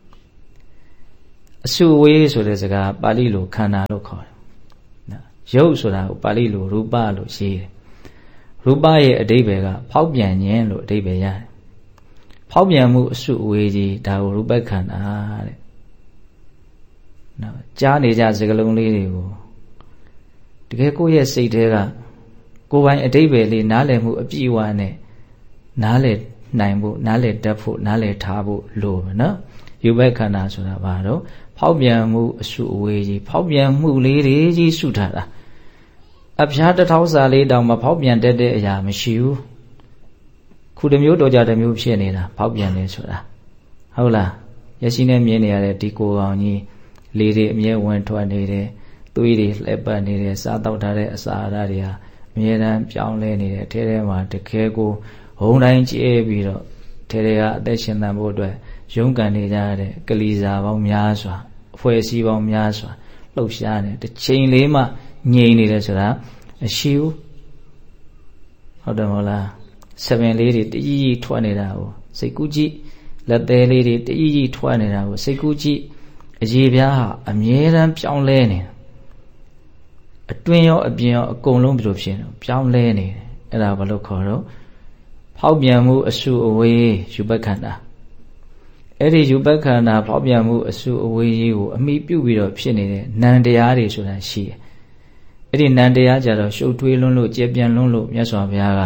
ကအစုဝေးဆိုတဲ့စကားပါဠိလိုခန္ဓာလို့ခေါ်တယ်နော်ရုပ်ဆိုတာကိုပါဠိလိုရူပလို့ရေးတယ်ရူပရဲ့အဓိပ္ပာယ်ကဖောက်ပြန်ခြင်းလို့အဓိပ္ပာယ်ရတယ်ဖောက်ပြန်မှုအစုအဝေးကြီးဒါကိုရူပခန္ဓာတဲ့နော်ကြားနေကြစကားလုံးလေးတွေကိုတကယ်ကိုယ့်ရဲ့စိတ်ထဲကကိုယ်ပိုင်အဓိပ္ပာယ်လေးနားလည်မှုအပြည့်အဝနဲ့နားလည်နိုင်ဖို့နားလည်တတ်ဖို့နားလည်ထားဖို့လိုပဲနော်ယူဘက်ခန္ဓာဆိုတာဘာတော့ဖောက်ပြန်မှုအစုအဝေးကြီးဖောက်ပြန်မှုလေးတွေကြီးစုထားတာအဖျားတစ်ထောက်စာလေးတောင်မဖောက်ပြန်တတ်တဲ့အရာမရှိဘူးခုတစ်မျိုးတော့ကြတစ်မျိုးဖြစ်နေတာဖောက်ပြန်နေဆိုတာဟုတ်လားရရှိနေမြင်နေရတဲ့ဒီကိုယ်ကောင်ကြီးလေးတွေအမြဲဝင်ထွက်နေတယ်သွေးတွေလှည့်ပတ်နေတယ်စားတောက်ထားတဲ့အစာအဟာရတွေဟာအမြဲတမ်းပြောင်းလဲနေတယ်ထဲထဲမှာတကယ်ကိုဟုံတိုင်းကျဲပြီးတော့ထဲထဲကအသက်ရှင်သန်ဖို့အတွက်ရုန်းကန်နေကြတဲ့ကလီစာပေါင်းများစွာအဖွဲ့အစည်းပေါင်းများစွာလှုပ်ရှားနေတစ်ချိန်လေးမှငြိမ်နေတယ်ဆိုတာမရှိဘူးဟုတ်တယ်မဟုတ်လားဆပင်လေးတွေတကြီးကြီးထွက်နေတာကိုစိတ်ကူးကြည့်လက်သေးလေးတွေတကြီးကြီးထွက်နေတာကိုစိတ်ကူးကြည့်အရေးပြားဟာအမြဲတမ်းပြောင်းလဲနေအတွင်းရောအပြင်ရောအကုန်လုံးဘယ်လိုဖြစ်နေပြောင်းလဲနေတယ်အဲ့ဒါဘာလို့ခေါ်တော့ဖောက်ပြန်မှုအစုအဝေးယူပက္ခန္တာအဲ့ဒီယူပက္ခန္တာဖောက်ပြန်မှုအစုအဝေးကြီးကိုအမိပြုပြီးတော့ဖြစ်နေတဲ့နံတရားတွေဆိုတာရှိတယ်အဲ့ဒီနံတရားကြတော့ရှုပ်ထွေးလွန်းလို့ကျေပြန့်လွန်းလို့မြတ်စွာဘုရားက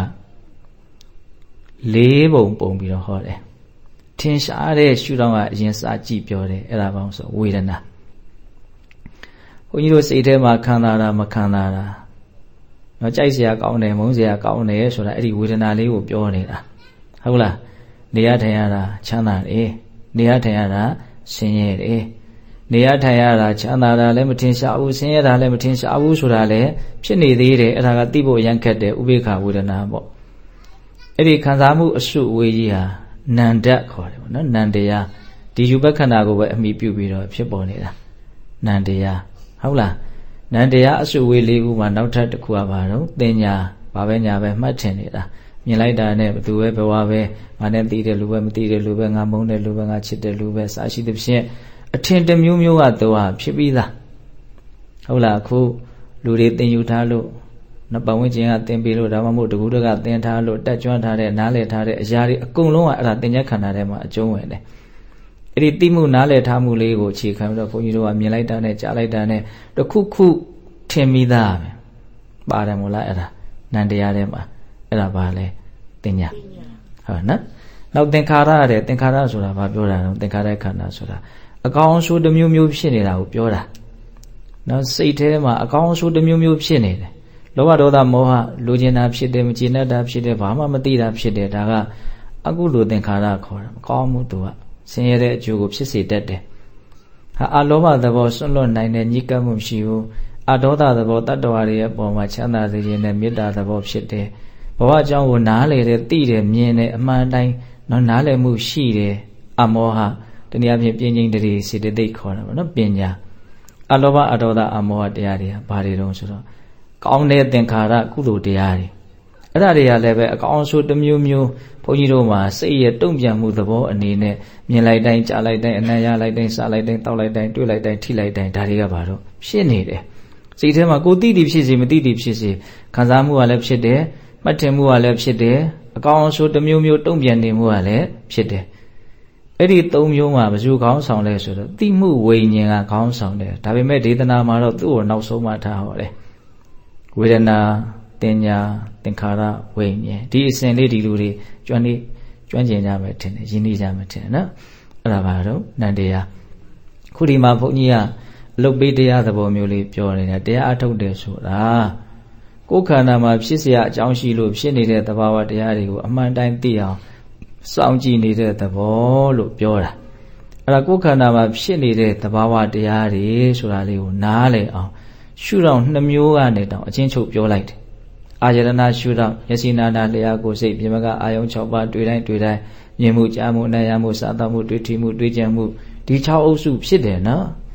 လေးပုံပုံပြီးတော့ဟောတယ်ထင်ရှားတဲ့ရှုထောင့်ကအရင်စာကြည့်ပြောတယ်အဲ့ဒါပေါင်းဆိုဝေဒနာဘုန်းကြီးတို့စိတ်ထဲမှာခံစားတာမခံစားတာနော်ကြိုက်စရာကောင်းတယ်မုန်းစရာကောင်းတယ်ဆိုတာအဲ့ဒီဝေဒနာလေးကိုပြောနေတာဟုတ်လားနေရထိုင်ရတာချမ်းသာတယ်နေရထိုင်ရတာဆင်းရဲတယ်နေရထိုင်ရတာချမ်းသာတာလည်းမထင်ရှားဘူးဆင်းရဲတာလည်းမထင်ရှားဘူးဆိုတာလည်းဖြစ်နေသေးတယ်အဲ့ဒါကသိဖို့ရန်ခက်တယ်ဥပေက္ခဝေဒနာပေါ့အဲ့ဒီခံစားမှုအစုအဝေးကြီးဟာနန္ဒခေါ်တယ်ပေါ့နော်နန္တရားဒီယူပက္ခန္ဓာကိုပဲအမိပြုပြီးတော့ဖြစ်ပေါ်နေတာနန္တရားဟုတ်လားနန္တရားအစုအဝေးလေးခုမှာနောက်ထပ်တစ်ခုကပါတော့တင်ညာဘာပဲညာပဲမှတ်ထင်နေတာမြင်လိုက်တာနဲ့ဘသူပဲဘဝပဲငါနဲ့သိတယ်လူပဲမသိတယ်လူပဲငါမုန်းတယ်လူပဲငါချစ်တယ်လူပဲစရှိသဖြင့်အထင်တစ်မျိုးမျိုးကတော့ဖြစ်ပြီးသားဟုတ်လားအခုလူတွေသင်ယူထားလို့နပတ်ဝန်းကျင်ကသင်ပြီးလို့ဒါမှမဟုတ်တကူတကသင်ထားလို့တက်ကြွထားတဲ့နားလည်ထားတဲ့အရာတွေအကုန်လုံးကအဲ့ဒါသင်္ကြန်ခန္ဓာထဲမှာအကျုံးဝင်တယ်အဲ့ဒီသိမှုနားလည်ထားမှုလေးကိုအခြေခံပြီးတော့ဘုန်းကြီးတို့ကမြင်လိုက်တာနဲ့ကြားလိုက်တာနဲ့တခုခုထင်မိသားပဲပါတယ်မို့လားအဲ့ဒါနန္တရားထဲမှာအဲ့ဒါဘာလဲသင်ညာဟုတ်နော်နောက်သင်္ခါရတဲ့သင်္ခါရဆိုတာဘာပြောတာလဲသင်္ခါရခန္ဓာဆိုတာအကောင်အဆိုးတစ်မျိုးမျိုးဖြစ်နေတာကိုပြောတာနော်စိတ်ထဲမှာအကောင်အဆိုးတစ်မျိုးမျိုးဖြစ်နေတယ်လောဘဒေါသမောဟလူကျင်တာဖြစ်တယ်မကျင်တတ်တာဖြစ်တယ်ဘာမှမသိတာဖြစ်တယ်ဒါကအကုသိုလ်သင်္ခါရခေါ်တာမကောင်းမှုသူကဆင်းရဲတဲ့အကျိုးကိုဖြစ်စေတတ်တယ်ဟာအလောဘသဘောစွန့်လွတ်နိုင်တဲ့ညှိကပ်မှုမရှိဘူးအဒေါသသဘောတတ္တဝါတွေရဲ့ပုံမှာချမ်းသာစေခြင်းနဲ့မေတ္တာသဘောဖြစ်တယ်ဘဝအကြောင်းကိုနားလေတယ်သိတယ်မြင်တယ်အမှန်တိုင်းနော်နားလည်မှုရှိတယ်အမောဟတနည်းအားဖြင့်ပြင်းကျင်တည်းစေတသိက်ခေါ်တာပေါ့နော်ပညာအလောဘအဒေါသအမောဟတရားတွေကဘာတွေတုံးဆိုတော့ကောင်းတဲ့သင်္ခါရကုသိုလ်တရားတွေအဲ့ဒါတွေကလည်းပဲအကောင်းဆိုးတစ်မျိုးမျိုးဘုန်းကြီးတို့မှာစိတ်ရဲ့တုံ့ပြန်မှုသဘောအနေနဲ့မြင်လိုက်တိုင်းကြားလိုက်တိုင်းအနံ့ရလိုက်တိုင်းစားလိုက်တိုင်းတောက်လိုက်တိုင်းတွေ့လိုက်တိုင်းထိလိုက်တိုင်းဒါတွေကဘာလို့ဖြစ်နေတယ်စိတ်ထဲမှာကိုသိသိဖြစ်စေမသိသိဖြစ်စေခံစားမှုကလည်းဖြစ်တယ်မှတ်ထင်မှုကလည်းဖြစ်တယ်အကောင်းဆိုးတစ်မျိုးမျိုးတုံ့ပြန်နေမှုကလည်းဖြစ်တယ်အဲ့ဒီသုံးမျိုးမှာဘယ်သူခေါင်းဆောင်လဲဆိုတော့သိမှုဝိညာဉ်ကခေါင်းဆောင်တယ်ဒါပေမဲ့ဒေသနာမှာတော့သူ့ကိုနောက်ဆုံးမှထားဟောတယ်ဝေဒနာတင်ညာသင်္ခါရဝိညာဉ်ဒီအစဉ်လေးဒီလူတွေကျွမ်းနေကျွမ်းကျင်ကြမယ်ထင်တယ်ရင်းနှီးကြမယ်ထင်တယ်နော်အဲ့ဒါပါတော့နန္တရားခုဒီမှာဘုန်းကြီးကအလုတ်ပေးတရားသဘောမျိုးလေးပြောနေတာတရားအထုတ်တယ်ဆိုတာကိုယ်ခန္ဓာမှာဖြစ်เสียအကြောင်းရှိလို့ဖြစ်နေတဲ့သဘာဝတရားတွေကိုအမှန်တိုင်းသိအောင်စောင့်ကြည့်နေတဲ့သဘောလို့ပြောတာအဲ့ဒါကိုယ်ခန္ဓာမှာဖြစ်နေတဲ့သဘာဝတရားတွေဆိုတာလေးကိုနားလည်အောင်ရှုထောင့်နှစ်မျိုးကနေတောင်အချင်းချုပ်ပြောလိုက်တယ်အာယတနာရှုထောင့်မျက်စိနာနာလျှာကိုယ်စိတ်ပြမကအာယုံ၆ပါးတွေ့တိုင်းတွေ့တိုင်းမြင်မှုကြားမှုနားရမှုစားသောက်မှုတွေ့ထိမှုတွေ့ကြံမှုဒီ၆အုပ်စုဖြစ်တယ်နော်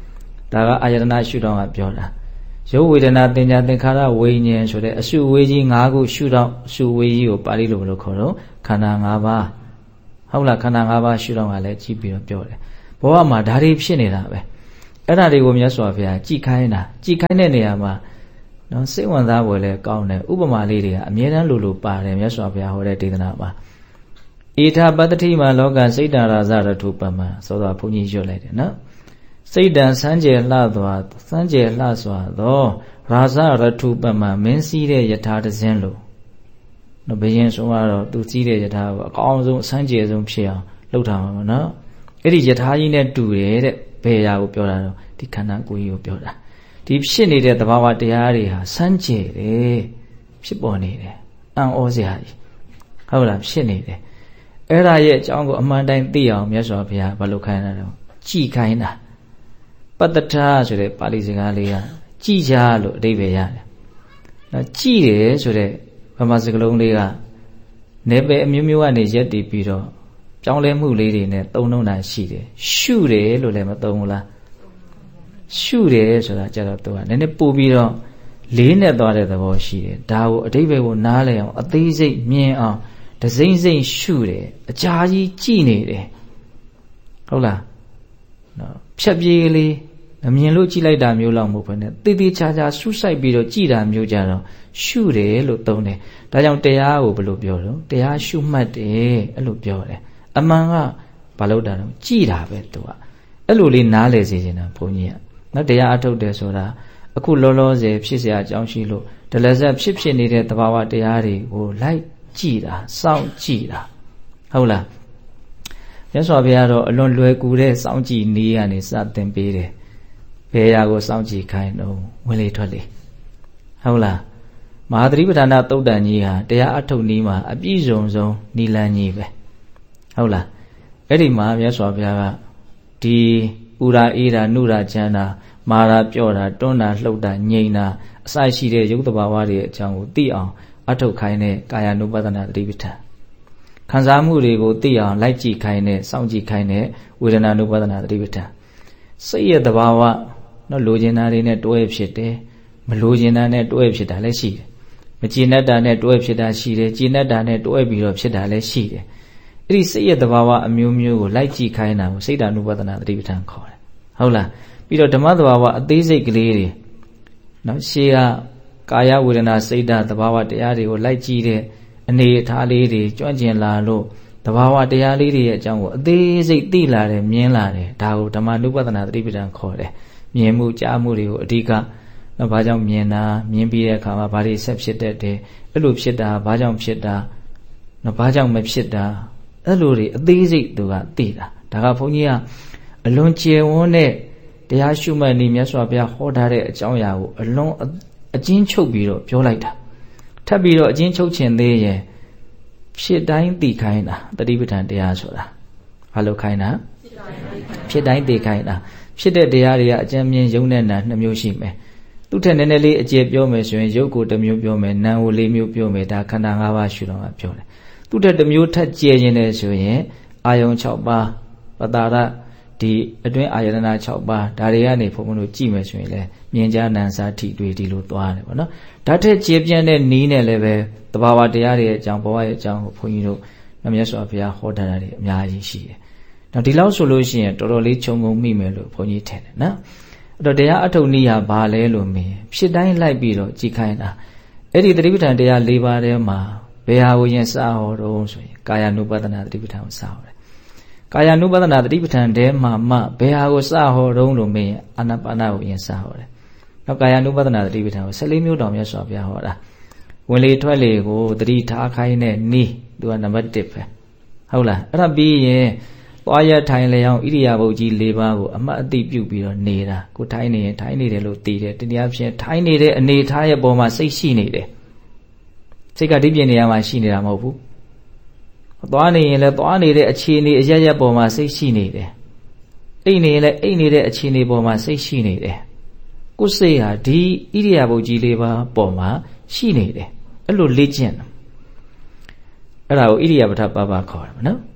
ဒါကအာယတနာရှုထောင့်ကပြောတာရုပ်ဝေဒနာသင်ညာသင်္ခါရဝိညာဉ်ဆိုတဲ့အရှုဝေးကြီး၅ခုရှုထောင့်ရှုဝေးကြီးကိုပါဠိလိုဘယ်လိုခေါ်တော့ခန္ဓာ၅ပါးဟုတ်လားခန္ဓာ၅ပါးရှုထောင့်ကလည်းကြည့်ပြီးတော့ပြောတယ်ဘဝမှာဒါတွေဖြစ်နေတာပဲအဲ့ဒါတွေကိုမြတ်စွာဘုရားကြည်ခိုင်းတာကြည်ခိုင်းတဲ့နေရာမှာနော်စိတ်ဝင်စားပွဲလဲကောင်းတယ်ဥပမာလေးတွေကအမြဲတမ်းလိုလိုပါတယ်မြတ်စွာဘုရားဟောတဲ့ဒေသနာမှာဣထာပတ္တိမလောကစိတ်တရာဇရထုပမံဆိုတော့ဘုန်းကြီးရွတ်လိုက်တယ်နော်စိတ်တံစမ်းကြယ်လှသွားစမ်းကြယ်လှစွာသောရာဇရထုပမံမင်းစည်းတဲ့ယထာတစင်းလို့နော်ဘယင်ဆိုတော့သူစည်းတဲ့ယထာကိုအကောင်းဆုံးစမ်းကြယ်ဆုံးဖြစ်အောင်လုပ်ထားမှာနော်အဲ့ဒီယထာကြီးနဲ့တူတယ်တဲ့ဘယ်ရာကိုပြောတာတော့ဒီခန္ဓာကိုယ်ကြီးကိုပြောတာဒီဖြစ်နေတဲ့သဘာဝတရားတွေဟာစမ်းကြယ်တယ်ဖြစ်ပေါ်နေတယ်အံ့ဩစရာကြီးဟုတ်လားဖြစ်နေတယ်အဲ့ဒါရဲ့အကြောင်းကိုအမှန်တိုင်းသိအောင်မြတ်စွာဘုရားဘာလို့ခိုင်းတာတော့ကြည်ခိုင်းတာပတ္တထဆိုတဲ့ပါဠိစကားလေးကကြည်ကြလို့အဓိပ္ပာယ်ရတယ်နော်ကြည်တယ်ဆိုတဲ့ဗမာစကားလုံးလေးကနေပယ်အမျိုးမျိုးကနေရက်တည်ပြီးတော့ပြောင်းလဲမှုလေးတွေနဲ့သုံးလုံးတာရှိတယ်ရှုတယ်လို့လည်းမသုံးဘူးလားရှုတယ်ဆိုတာကြတော့သူကနည်းနည်းပို့ပြီးတော့လေးနဲ့သွားတဲ့သဘောရှိတယ်ဒါကိုအဓိပ္ပာယ်ကိုနားလည်အောင်အသေးစိတ်မြင်အောင်ဒစိမ့်စိမ့်ရှုတယ်အကြာကြီးကြည်နေတယ်ဟုတ်လားနော်ဖြတ်ပြေးလေးအမြင်လို့ကြည်လိုက်တာမျိုးလောက်မဟုတ်ဘဲနဲ့တည်တည်ချာချာဆူဆိုင်ပြီးတော့ကြည်တာမျိုးကြတော့ရှုတယ်လို့သုံးတယ်ဒါကြောင့်တရားကိုဘယ်လိုပြောတော့တရားရှုမှတ်တယ်အဲ့လိုပြောတယ်အမှန်ကဘာလို့တာတော့ကြည်တာပဲသူကအဲ့လိုလေးနားလည်စေချင်တာဘုန်းကြီးကနော်တရားအထုတ်တယ်ဆိုတာအခုလောလောဆယ်ဖြစ်เสียအကြောင်းရှိလို့ဒလဇက်ဖြစ်ဖြစ်နေတဲ့သဘာဝတရားတွေကိုလိုက်ကြည်တာစောင့်ကြည်တာဟုတ်လားမြတ်စွာဘုရားတော့အလွန်လွယ်ကူတဲ့စောင့်ကြည်နည်းကနေစတင်ပေးတယ်ဘယ်ရာကိုစောင့်ကြည့်ခိုင်းတော့ဝင်လေထွက်လေဟုတ်လားမဟာသတိပဋ္ဌာန်သုတ်တန်ကြီးဟာတရားအထုတ်နည်းမှာအပြည့်စုံဆုံးနိလန်းကြီးပဲဟုတ်လားအဲ့ဒီမှာမြတ်စွာဘုရားကဒီဥရာအေးတာနုရာချမ်းတာမာရာပြော့တာတွန်းတာလှုပ်တာငြိမ်တာအစရှိတဲ့ယုတ်တဘာဝတွေအကြောင်းကိုသိအောင်အထုတ်ခိုင်းတဲ့ကာယ ानु ပဒနာသတိပဋ္ဌာန်ခံစားမှုတွေကိုသိအောင်လိုက်ကြည့်ခိုင်းတဲ့စောင့်ကြည့်ခိုင်းတဲ့ဝေဒနာ ानु ပဒနာသတိပဋ္ဌာန်စိတ်ရဲ့တဘာဝနော်လိုချင်တာတွေနဲ့တွဲဖြစ်တယ်မလိုချင်တာနဲ့တွဲဖြစ်တာလည်းရှိတယ်မကျေနပ်တာနဲ့တွဲဖြစ်တာရှိတယ်ကျေနပ်တာနဲ့တွဲပြီးတော့ဖြစ်တာလည်းရှိတယ်အဲ့ဒီစိတ်ရဲ့တဘာဝအမျိုးမျိုးကိုလိုက်ကြည့်ခိုင်းတာကိုစိတ်ဓာနုပဒနာသတိပဋ္ဌာန်ခေါ်တယ်ဟုတ်လားပြီးတော့ဓမ္မတဘာဝအသေးစိတ်ကလေးတွေနော်ရှေးကကာယဝေဒနာစိတ်ဓာတ်တဘာဝတရားတွေကိုလိုက်ကြည့်တဲ့အနေအထားလေးတွေကြွန့်ကျင်လာလို့တဘာဝတရားလေးတွေရဲ့အကြောင်းကိုအသေးစိတ်သိလာတယ်မြင်လာတယ်ဒါကိုဓမ္မနုပဒနာသတိပဋ္ဌာန်ခေါ်တယ်မြင်မှုကြားမှုတွေကိုအဓိကနော်ဘာကြောင့်မြင်တာမြင်ပြီးတဲ့အခါမှာဘာတွေဆက်ဖြစ်တတ်တယ်အဲ့လိုဖြစ်တာဘာကြောင့်ဖြစ်တာနော်ဘာကြောင့်မဖြစ်တာအဲ့လိုတွေအသေးစိတ်သူကသိတာဒါကဘုန်းကြီးကအလွန်ကျယ်ဝန်းတဲ့တရားရှုမှတ်နည်းမြတ်စွာဘုရားဟောထားတဲ့အကြောင်းအရာကိုအလွန်အကျဉ်းချုပ်ပြီးတော့ပြောလိုက်တာထပ်ပြီးတော့အကျဉ်းချုပ်ခြင်းသေးရင်ဖြစ်တိုင်းသိခိုင်းတာတတိပဋ္ဌာန်တရားဆိုတာဘာလို့ခိုင်းတာဖြစ်တိုင်းသိခိုင်းတာဖြစ်တဲ့တရားတွေကအကျဉ်းမြင်ယုံနဲ့နာနှစ်မျိုးရှိမယ်သူ့ထက်နည်းနည်းလေးအကျေပြောမယ်ဆိုရင်ရုပ်ကိုတစ်မျိုးပြောမယ်နာမ်ကိုလေးမျိုးပြောမယ်ဒါခန္ဓာ၅ပါးရှုတော့မှပြောတယ်သူ့ထက်တစ်မျိုးထက်ကျယ်ရင်လည်းဆိုရင်အာယုံ၆ပါးပတာရဒီအတွင်းအာယတနာ၆ပါးဒါတွေကနေဘုံဘုံတို့ကြည့်မယ်ဆိုရင်လည်းမြင်ကြားနံစားထိတွေ့ဒီလိုသွားတယ်ပေါ့နော်ဒါထက်ကျေပြန့်တဲ့နီးနဲ့လည်းပဲတဘာဝတရားတွေရဲ့အကြောင်းဘဝရဲ့အကြောင်းကိုဘုန်းကြီးတို့မြတ်စွာဘုရားဟောထားတာတွေအများကြီးရှိတယ်နောက်ဒီလောက်ဆိုလို့ရှိရင်တော်တော်လေးခြုံငုံမိမယ်လို့ဘုန်းကြီးထင်တယ်နော်အဲ့တော့တရားအထုတ်နည်းဟာဘာလဲလို့မေးဖြစ်တိုင်းလိုက်ပြီးတော့ကြည်ခိုင်းတာအဲ့ဒီသတိပဋ္ဌာန်တရား၄ပါးထဲမှာဘယ်ဟာကိုရင်စဟောတော့ဆိုရင်ကာယ ानु ပဒနာသတိပဋ္ဌာန်ကိုစဟောတယ်ကာယ ानु ပဒနာသတိပဋ္ဌာန်ထဲမှာမှဘယ်ဟာကိုစဟောတော့လို့မေးရင်အာနာပါနကိုရင်စဟောတယ်နောက်ကာယ ानु ပဒနာသတိပဋ္ဌာန်ကို၁၄မျိုးတော်မြတ်စွာဘုရားဟောတာဝင်လေထွက်လေကိုသတိထားခိုင်းတဲ့နီးသူကနံပါတ်၁ပဲဟုတ်လားအဲ့ဒါပြီးရင်သွားရထိုင်လျောင်းဣရိယာပုတ်ကြီး၄ပါးကိုအမှတ်အသိပြုပြီးတော့နေတာကိုထိုင်နေရင်ထိုင်နေတယ်လို့သိတယ်တရားဖြင့်ထိုင်နေတဲ့အနေထားရဲ့ပုံမှာစိတ်ရှိနေတယ်စိတ်ကဒီပြင်နေရာမှာရှိနေတာမဟုတ်ဘူးသွားနေရင်လည်းသွားနေတဲ့အခြေအနေအရရက်ပုံမှာစိတ်ရှိနေတယ်အိတ်နေရင်လည်းအိတ်နေတဲ့အခြေအနေပုံမှာစိတ်ရှိနေတယ်ကိုယ်စိတ်ဟာဒီဣရိယာပုတ်ကြီး၄ပါးပုံမှာရှိနေတယ်အဲ့လိုလေ့ကျင့်အဲ့ဒါကိုဣရိယာပဋ္ဌပပခေါ်တယ်နော်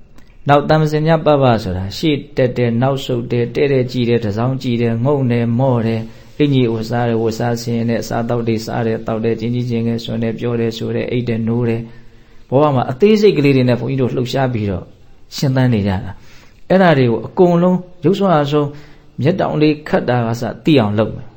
နောက်တမ္ပစင်ညပပဆိုတာရှေ့တက်တယ်နောက်ဆုတ်တယ်တဲ့တဲ့ကြည်တယ်တစောင်းကြည်တယ်ငုံတယ်မော့တယ်အင်ကြီးဝစားတယ်ဝစားဆင်းတဲ့စားတောက်တွေစားတယ်တောက်တယ်ချင်းချင်းချင်းငယ်ဆွန်တယ်ပြောတယ်ဆိုတယ်အိတ်တယ်နိုးတယ်ဘောကမှာအသေးစိတ်ကလေးတွေနဲ့ဘုန်းကြီးတို့လှုပ်ရှားပြီးတော့ရှင်းသန်းနေကြတာအဲ့ဒါတွေကိုအကုန်လုံးရုပ်စွမ်းအားဆုံးမျက်တောင်လေးခတ်တာကစသိအောင်လုပ်မယ်